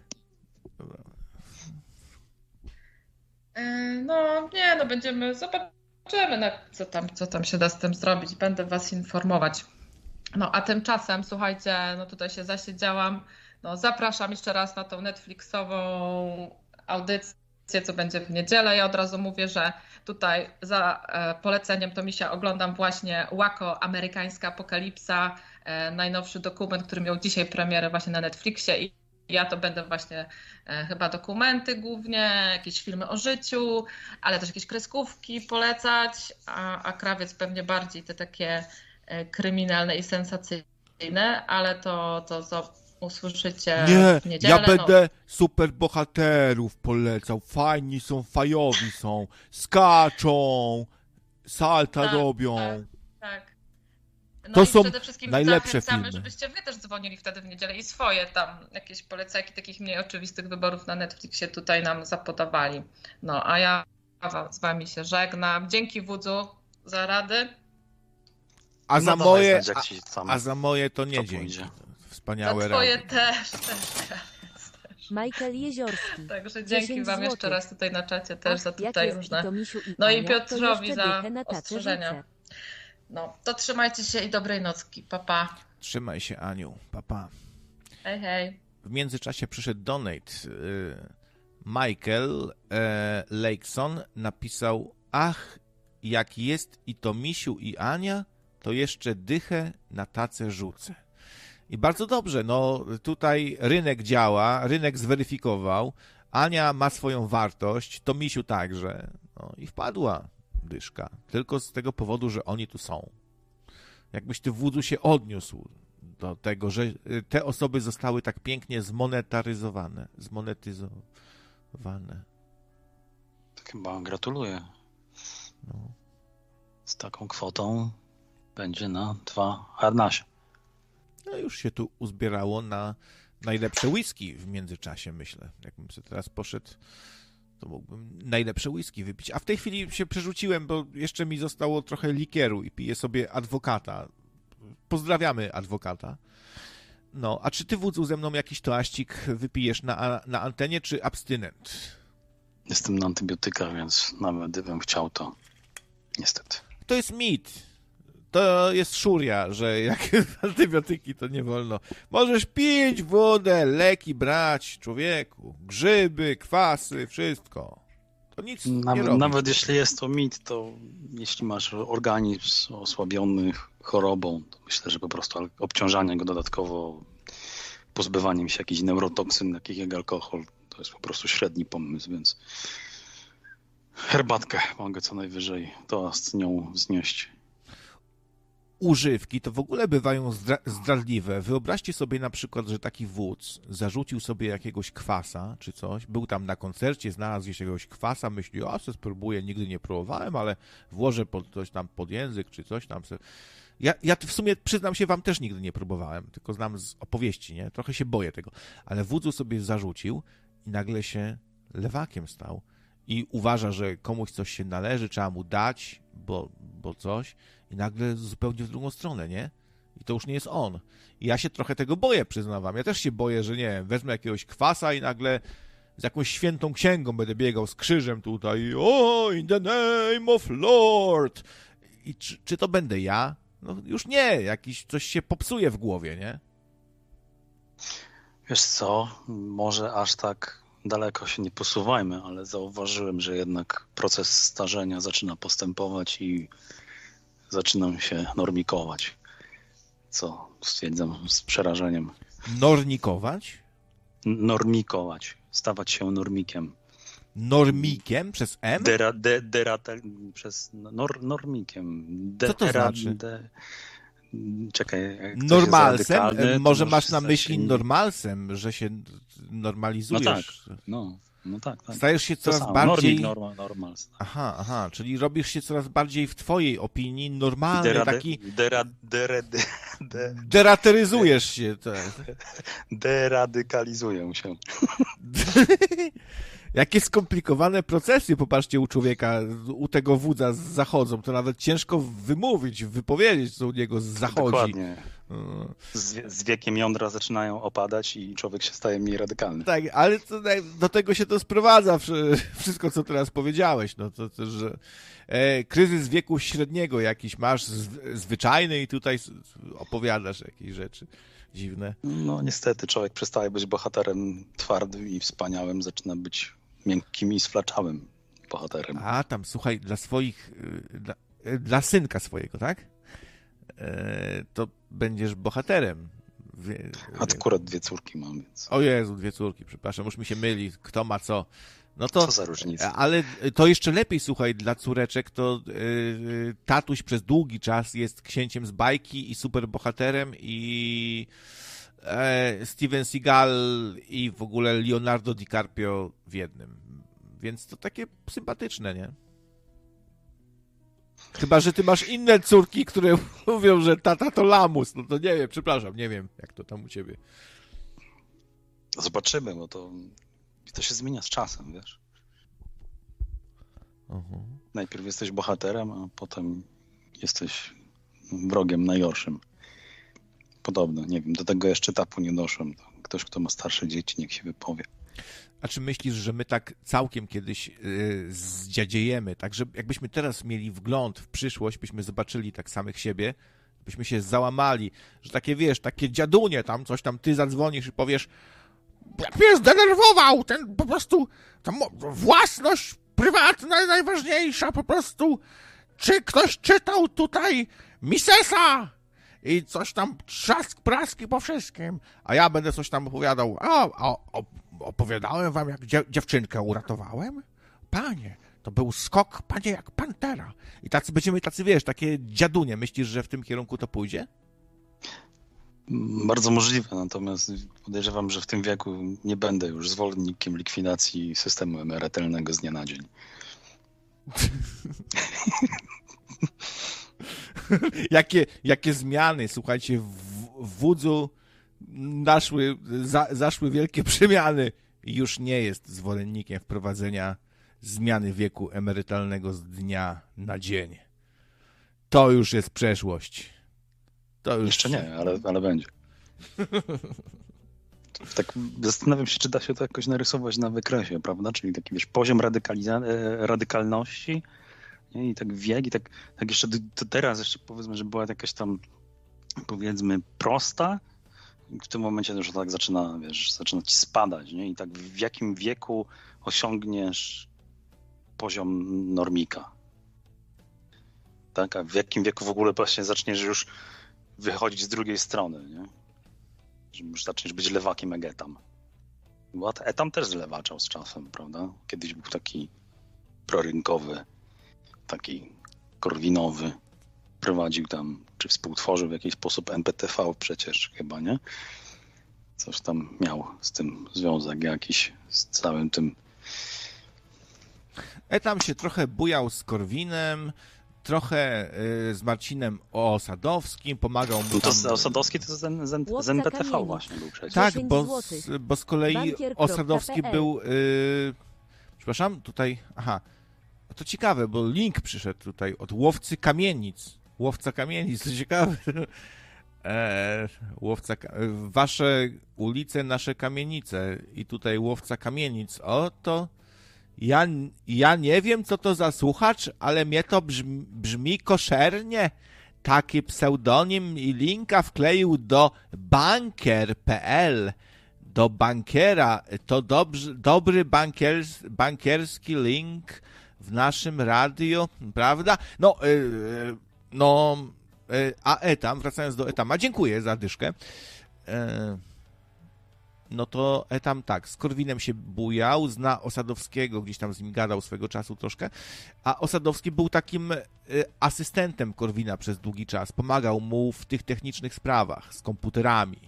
No, nie, no będziemy, zobaczymy, na co tam, co tam się da z tym zrobić, będę was informować. No, a tymczasem, słuchajcie, no tutaj się zasiedziałam, no zapraszam jeszcze raz na tą Netflixową audycję, co będzie w niedzielę. Ja od razu mówię, że tutaj za poleceniem to mi się oglądam właśnie Waco, amerykańska apokalipsa, najnowszy dokument, który miał dzisiaj premierę właśnie na Netflixie i ja to będę właśnie chyba dokumenty głównie, jakieś filmy o życiu, ale też jakieś kreskówki polecać, a, a krawiec pewnie bardziej te takie kryminalne i sensacyjne, ale to, to, to usłyszycie nie, w niedzielę. Ja będę no. superbohaterów polecał. Fajni są, fajowi są, skaczą, salta tak, robią. Tak, tak. No to i są przede wszystkim najlepsze zachęcamy, filmy. Żebyście wy też dzwonili wtedy w niedzielę i swoje tam jakieś polecajki takich mniej oczywistych wyborów na Netflixie tutaj nam zapodawali. No, a ja z wami się żegnam. Dzięki Wudzu za rady. A za no moje, znać, a, a za moje to nie dzięki. Wspaniałe za twoje rady. też, też, też. Michael Jeziorski. Także dzięki wam jeszcze raz tutaj na czacie też Ach, za tutaj jak różne. I Tomisiu i no Ania, i Piotrowi za na ostrzeżenia. No, to trzymajcie się i dobrej nocki. Pa, pa. Trzymaj się, Aniu. Pa, pa. Hej, hej. W międzyczasie przyszedł donate. Michael e, Lakeson napisał: ach, jak jest i Tomisiu i Ania, to jeszcze dychę na tacę rzucę. I bardzo dobrze, no tutaj rynek działa, rynek zweryfikował, Ania ma swoją wartość, Tomisiu także, no i wpadła dyszka, tylko z tego powodu, że oni tu są. Jakbyś ty, Wudzu, się odniósł do tego, że te osoby zostały tak pięknie zmonetaryzowane. Zmonetyzowane. Chyba gratuluję. No. Z taką kwotą będzie na dwa harnasie. No już się tu uzbierało na najlepsze whisky w międzyczasie, myślę. Jakbym sobie teraz poszedł, to mógłbym najlepsze whisky wypić. A w tej chwili się przerzuciłem, bo jeszcze mi zostało trochę likieru i piję sobie adwokata. Pozdrawiamy adwokata. No, a czy ty, wódzu, ze mną jakiś toaścik wypijesz na, na antenie, czy abstynent? Jestem na antybiotykach, więc nawet gdybym chciał, to niestety. To jest mit. To jest szuria, że jak antybiotyki, to nie wolno. Możesz pić wodę, leki brać, człowieku. Grzyby, kwasy, wszystko. To nic nawet, nie robi. Nawet jeśli jest to mit, to jeśli masz organizm osłabiony chorobą, to myślę, że po prostu obciążanie go dodatkowo pozbywaniem się jakichś neurotoksyn, takich jak alkohol, to jest po prostu średni pomysł, więc herbatkę mogę co najwyżej to z nią znieść. Używki to w ogóle bywają zdra- zdradliwe. Wyobraźcie sobie na przykład, że taki wódz zarzucił sobie jakiegoś kwasa czy coś, był tam na koncercie, znalazł jakiegoś kwasa, myśli, o, co spróbuję, nigdy nie próbowałem, ale włożę pod coś tam pod język czy coś tam. Ja, ja w sumie, przyznam się, wam też nigdy nie próbowałem, tylko znam z opowieści, nie? Trochę się boję tego. Ale wódzu sobie zarzucił i nagle się lewakiem stał i uważa, że komuś coś się należy, trzeba mu dać, bo, bo coś. I nagle zupełnie w drugą stronę, nie? I to już nie jest on. I ja się trochę tego boję, przyznam wam. Ja też się boję, że nie wiem, wezmę jakiegoś kwasa i nagle z jakąś świętą księgą będę biegał z krzyżem tutaj. O, in the name of Lord! I czy, czy to będę ja? No już nie. Jakiś coś się popsuje w głowie, nie? Wiesz co, może aż tak daleko się nie posuwajmy, ale zauważyłem, że jednak proces starzenia zaczyna postępować i zaczynam się normikować, co stwierdzam z przerażeniem. Normikować? Normikować, stawać się normikiem. Normikiem przez M? Dera, de, derata, przez nor, normikiem. De, Co to era, znaczy? De, czekaj. Jak normalsem? Może masz na stać myśli się... normalsem, że się normalizujesz? No tak, no, no tak, tak. Stajesz się coraz samo. bardziej... Normik, normal, normal. Aha, aha, czyli robisz się coraz bardziej w twojej opinii normalny, Derade, taki... Dera, dere, de, de, Derateryzujesz się. Tak. Deradykalizuję się. Jakie skomplikowane procesy, popatrzcie, u człowieka, u tego wódza zachodzą. To nawet ciężko wymówić, wypowiedzieć, co u niego zachodzi. Dokładnie. Z, z wiekiem jądra zaczynają opadać i człowiek się staje mniej radykalny. Tak, ale to, do tego się to sprowadza, wszystko, co teraz powiedziałeś. No, to, to, że e, kryzys wieku średniego jakiś masz, z, zwyczajny i tutaj opowiadasz jakieś rzeczy dziwne. No niestety, człowiek przestaje być bohaterem twardym i wspaniałym, zaczyna być miękkim i sflaczałym bohaterem. A, tam, słuchaj, dla swoich, dla, dla synka swojego, tak? E, to będziesz bohaterem. Wie, Akurat dwie córki mam, więc... O Jezu, dwie córki, przepraszam, już mi się myli, kto ma co. No to, co za różnica. Ale to jeszcze lepiej, słuchaj, dla córeczek to yy, tatuś przez długi czas jest księciem z bajki i superbohaterem i e, Steven Seagal i w ogóle Leonardo DiCaprio w jednym. Więc to takie sympatyczne, nie? Chyba że ty masz inne córki, które mówią, że tata to lamus. No to nie wiem, przepraszam, nie wiem, jak to tam u ciebie. Zobaczymy, bo to, to się zmienia z czasem, wiesz. Uh-huh. Najpierw jesteś bohaterem, a potem jesteś wrogiem najgorszym. Podobno, nie wiem, do tego jeszcze etapu nie doszłem. Ktoś, kto ma starsze dzieci, niech się wypowie. A czy myślisz, że my tak całkiem kiedyś yy, zdziadziejemy, tak, że jakbyśmy teraz mieli wgląd w przyszłość, byśmy zobaczyli tak samych siebie, byśmy się załamali, że takie, wiesz, takie dziadunie tam, coś tam, ty zadzwonisz i powiesz, jak mnie zdenerwował, ten po prostu, ta własność prywatna najważniejsza, po prostu, czy ktoś czytał tutaj Misesa i coś tam, trzask, praski po wszystkim, a ja będę coś tam opowiadał, a, a, a opowiadałem wam, jak dziew- dziewczynkę uratowałem? Panie, to był skok, panie, jak pantera. I tacy będziemy tacy, wiesz, takie dziadunie. Myślisz, że w tym kierunku to pójdzie? Bardzo możliwe, natomiast podejrzewam, że w tym wieku nie będę już zwolennikiem likwidacji systemu emerytalnego z dnia na dzień. jakie, jakie zmiany, słuchajcie, w, w wódzu naszły, za, zaszły wielkie przemiany i już nie jest zwolennikiem wprowadzenia zmiany wieku emerytalnego z dnia na dzień. To już jest przeszłość. To już... Jeszcze nie, ale, ale będzie. Tak zastanawiam się, czy da się to jakoś narysować na wykresie, prawda? Czyli taki, wiesz, poziom radykaliza- radykalności, nie? I tak wiek, i tak, tak jeszcze to teraz jeszcze powiedzmy, że była jakaś tam, powiedzmy, prosta, i w tym momencie już tak zaczyna, wiesz, zaczyna ci spadać, nie? I tak w jakim wieku osiągniesz poziom normika? Tak? A w jakim wieku w ogóle właśnie zaczniesz już wychodzić z drugiej strony, nie? Że już zaczniesz być lewakiem jak Etam. Bo Etam też zlewaczał z czasem, prawda? Kiedyś był taki prorynkowy, taki korwinowy. Prowadził tam, czy współtworzył w jakiś sposób M P T V przecież chyba, nie? Coś tam miał z tym związek jakiś, z całym tym. Etam się trochę bujał z Korwinem, trochę y, z Marcinem Osadowskim, pomagał mu tam... To Osadowski to z, z, z M P T V właśnie był przecież. Tak, bo z, bo z kolei Bankier. Osadowski był... Y, przepraszam, tutaj... Aha, to ciekawe, bo link przyszedł tutaj od Łowcy Kamienic. Łowca Kamienic, to ciekawe. E, łowca, wasze ulice, nasze kamienice. I tutaj Łowca Kamienic. O, to... Ja, ja nie wiem, co to za słuchacz, ale mnie to brzmi, brzmi koszernie. Taki pseudonim i linka wkleił do bankier kropka p l. Do bankiera. To dobrzy, dobry bankiers, bankierski link w naszym radiu, prawda? No, yy, no, yy, a Etam, wracając do Etama, dziękuję za dyszkę. Yy. No to Etam tak, z Korwinem się bujał, zna Osadowskiego, gdzieś tam z nim gadał swego czasu troszkę, a Osadowski był takim y, asystentem Korwina przez długi czas, pomagał mu w tych technicznych sprawach z komputerami.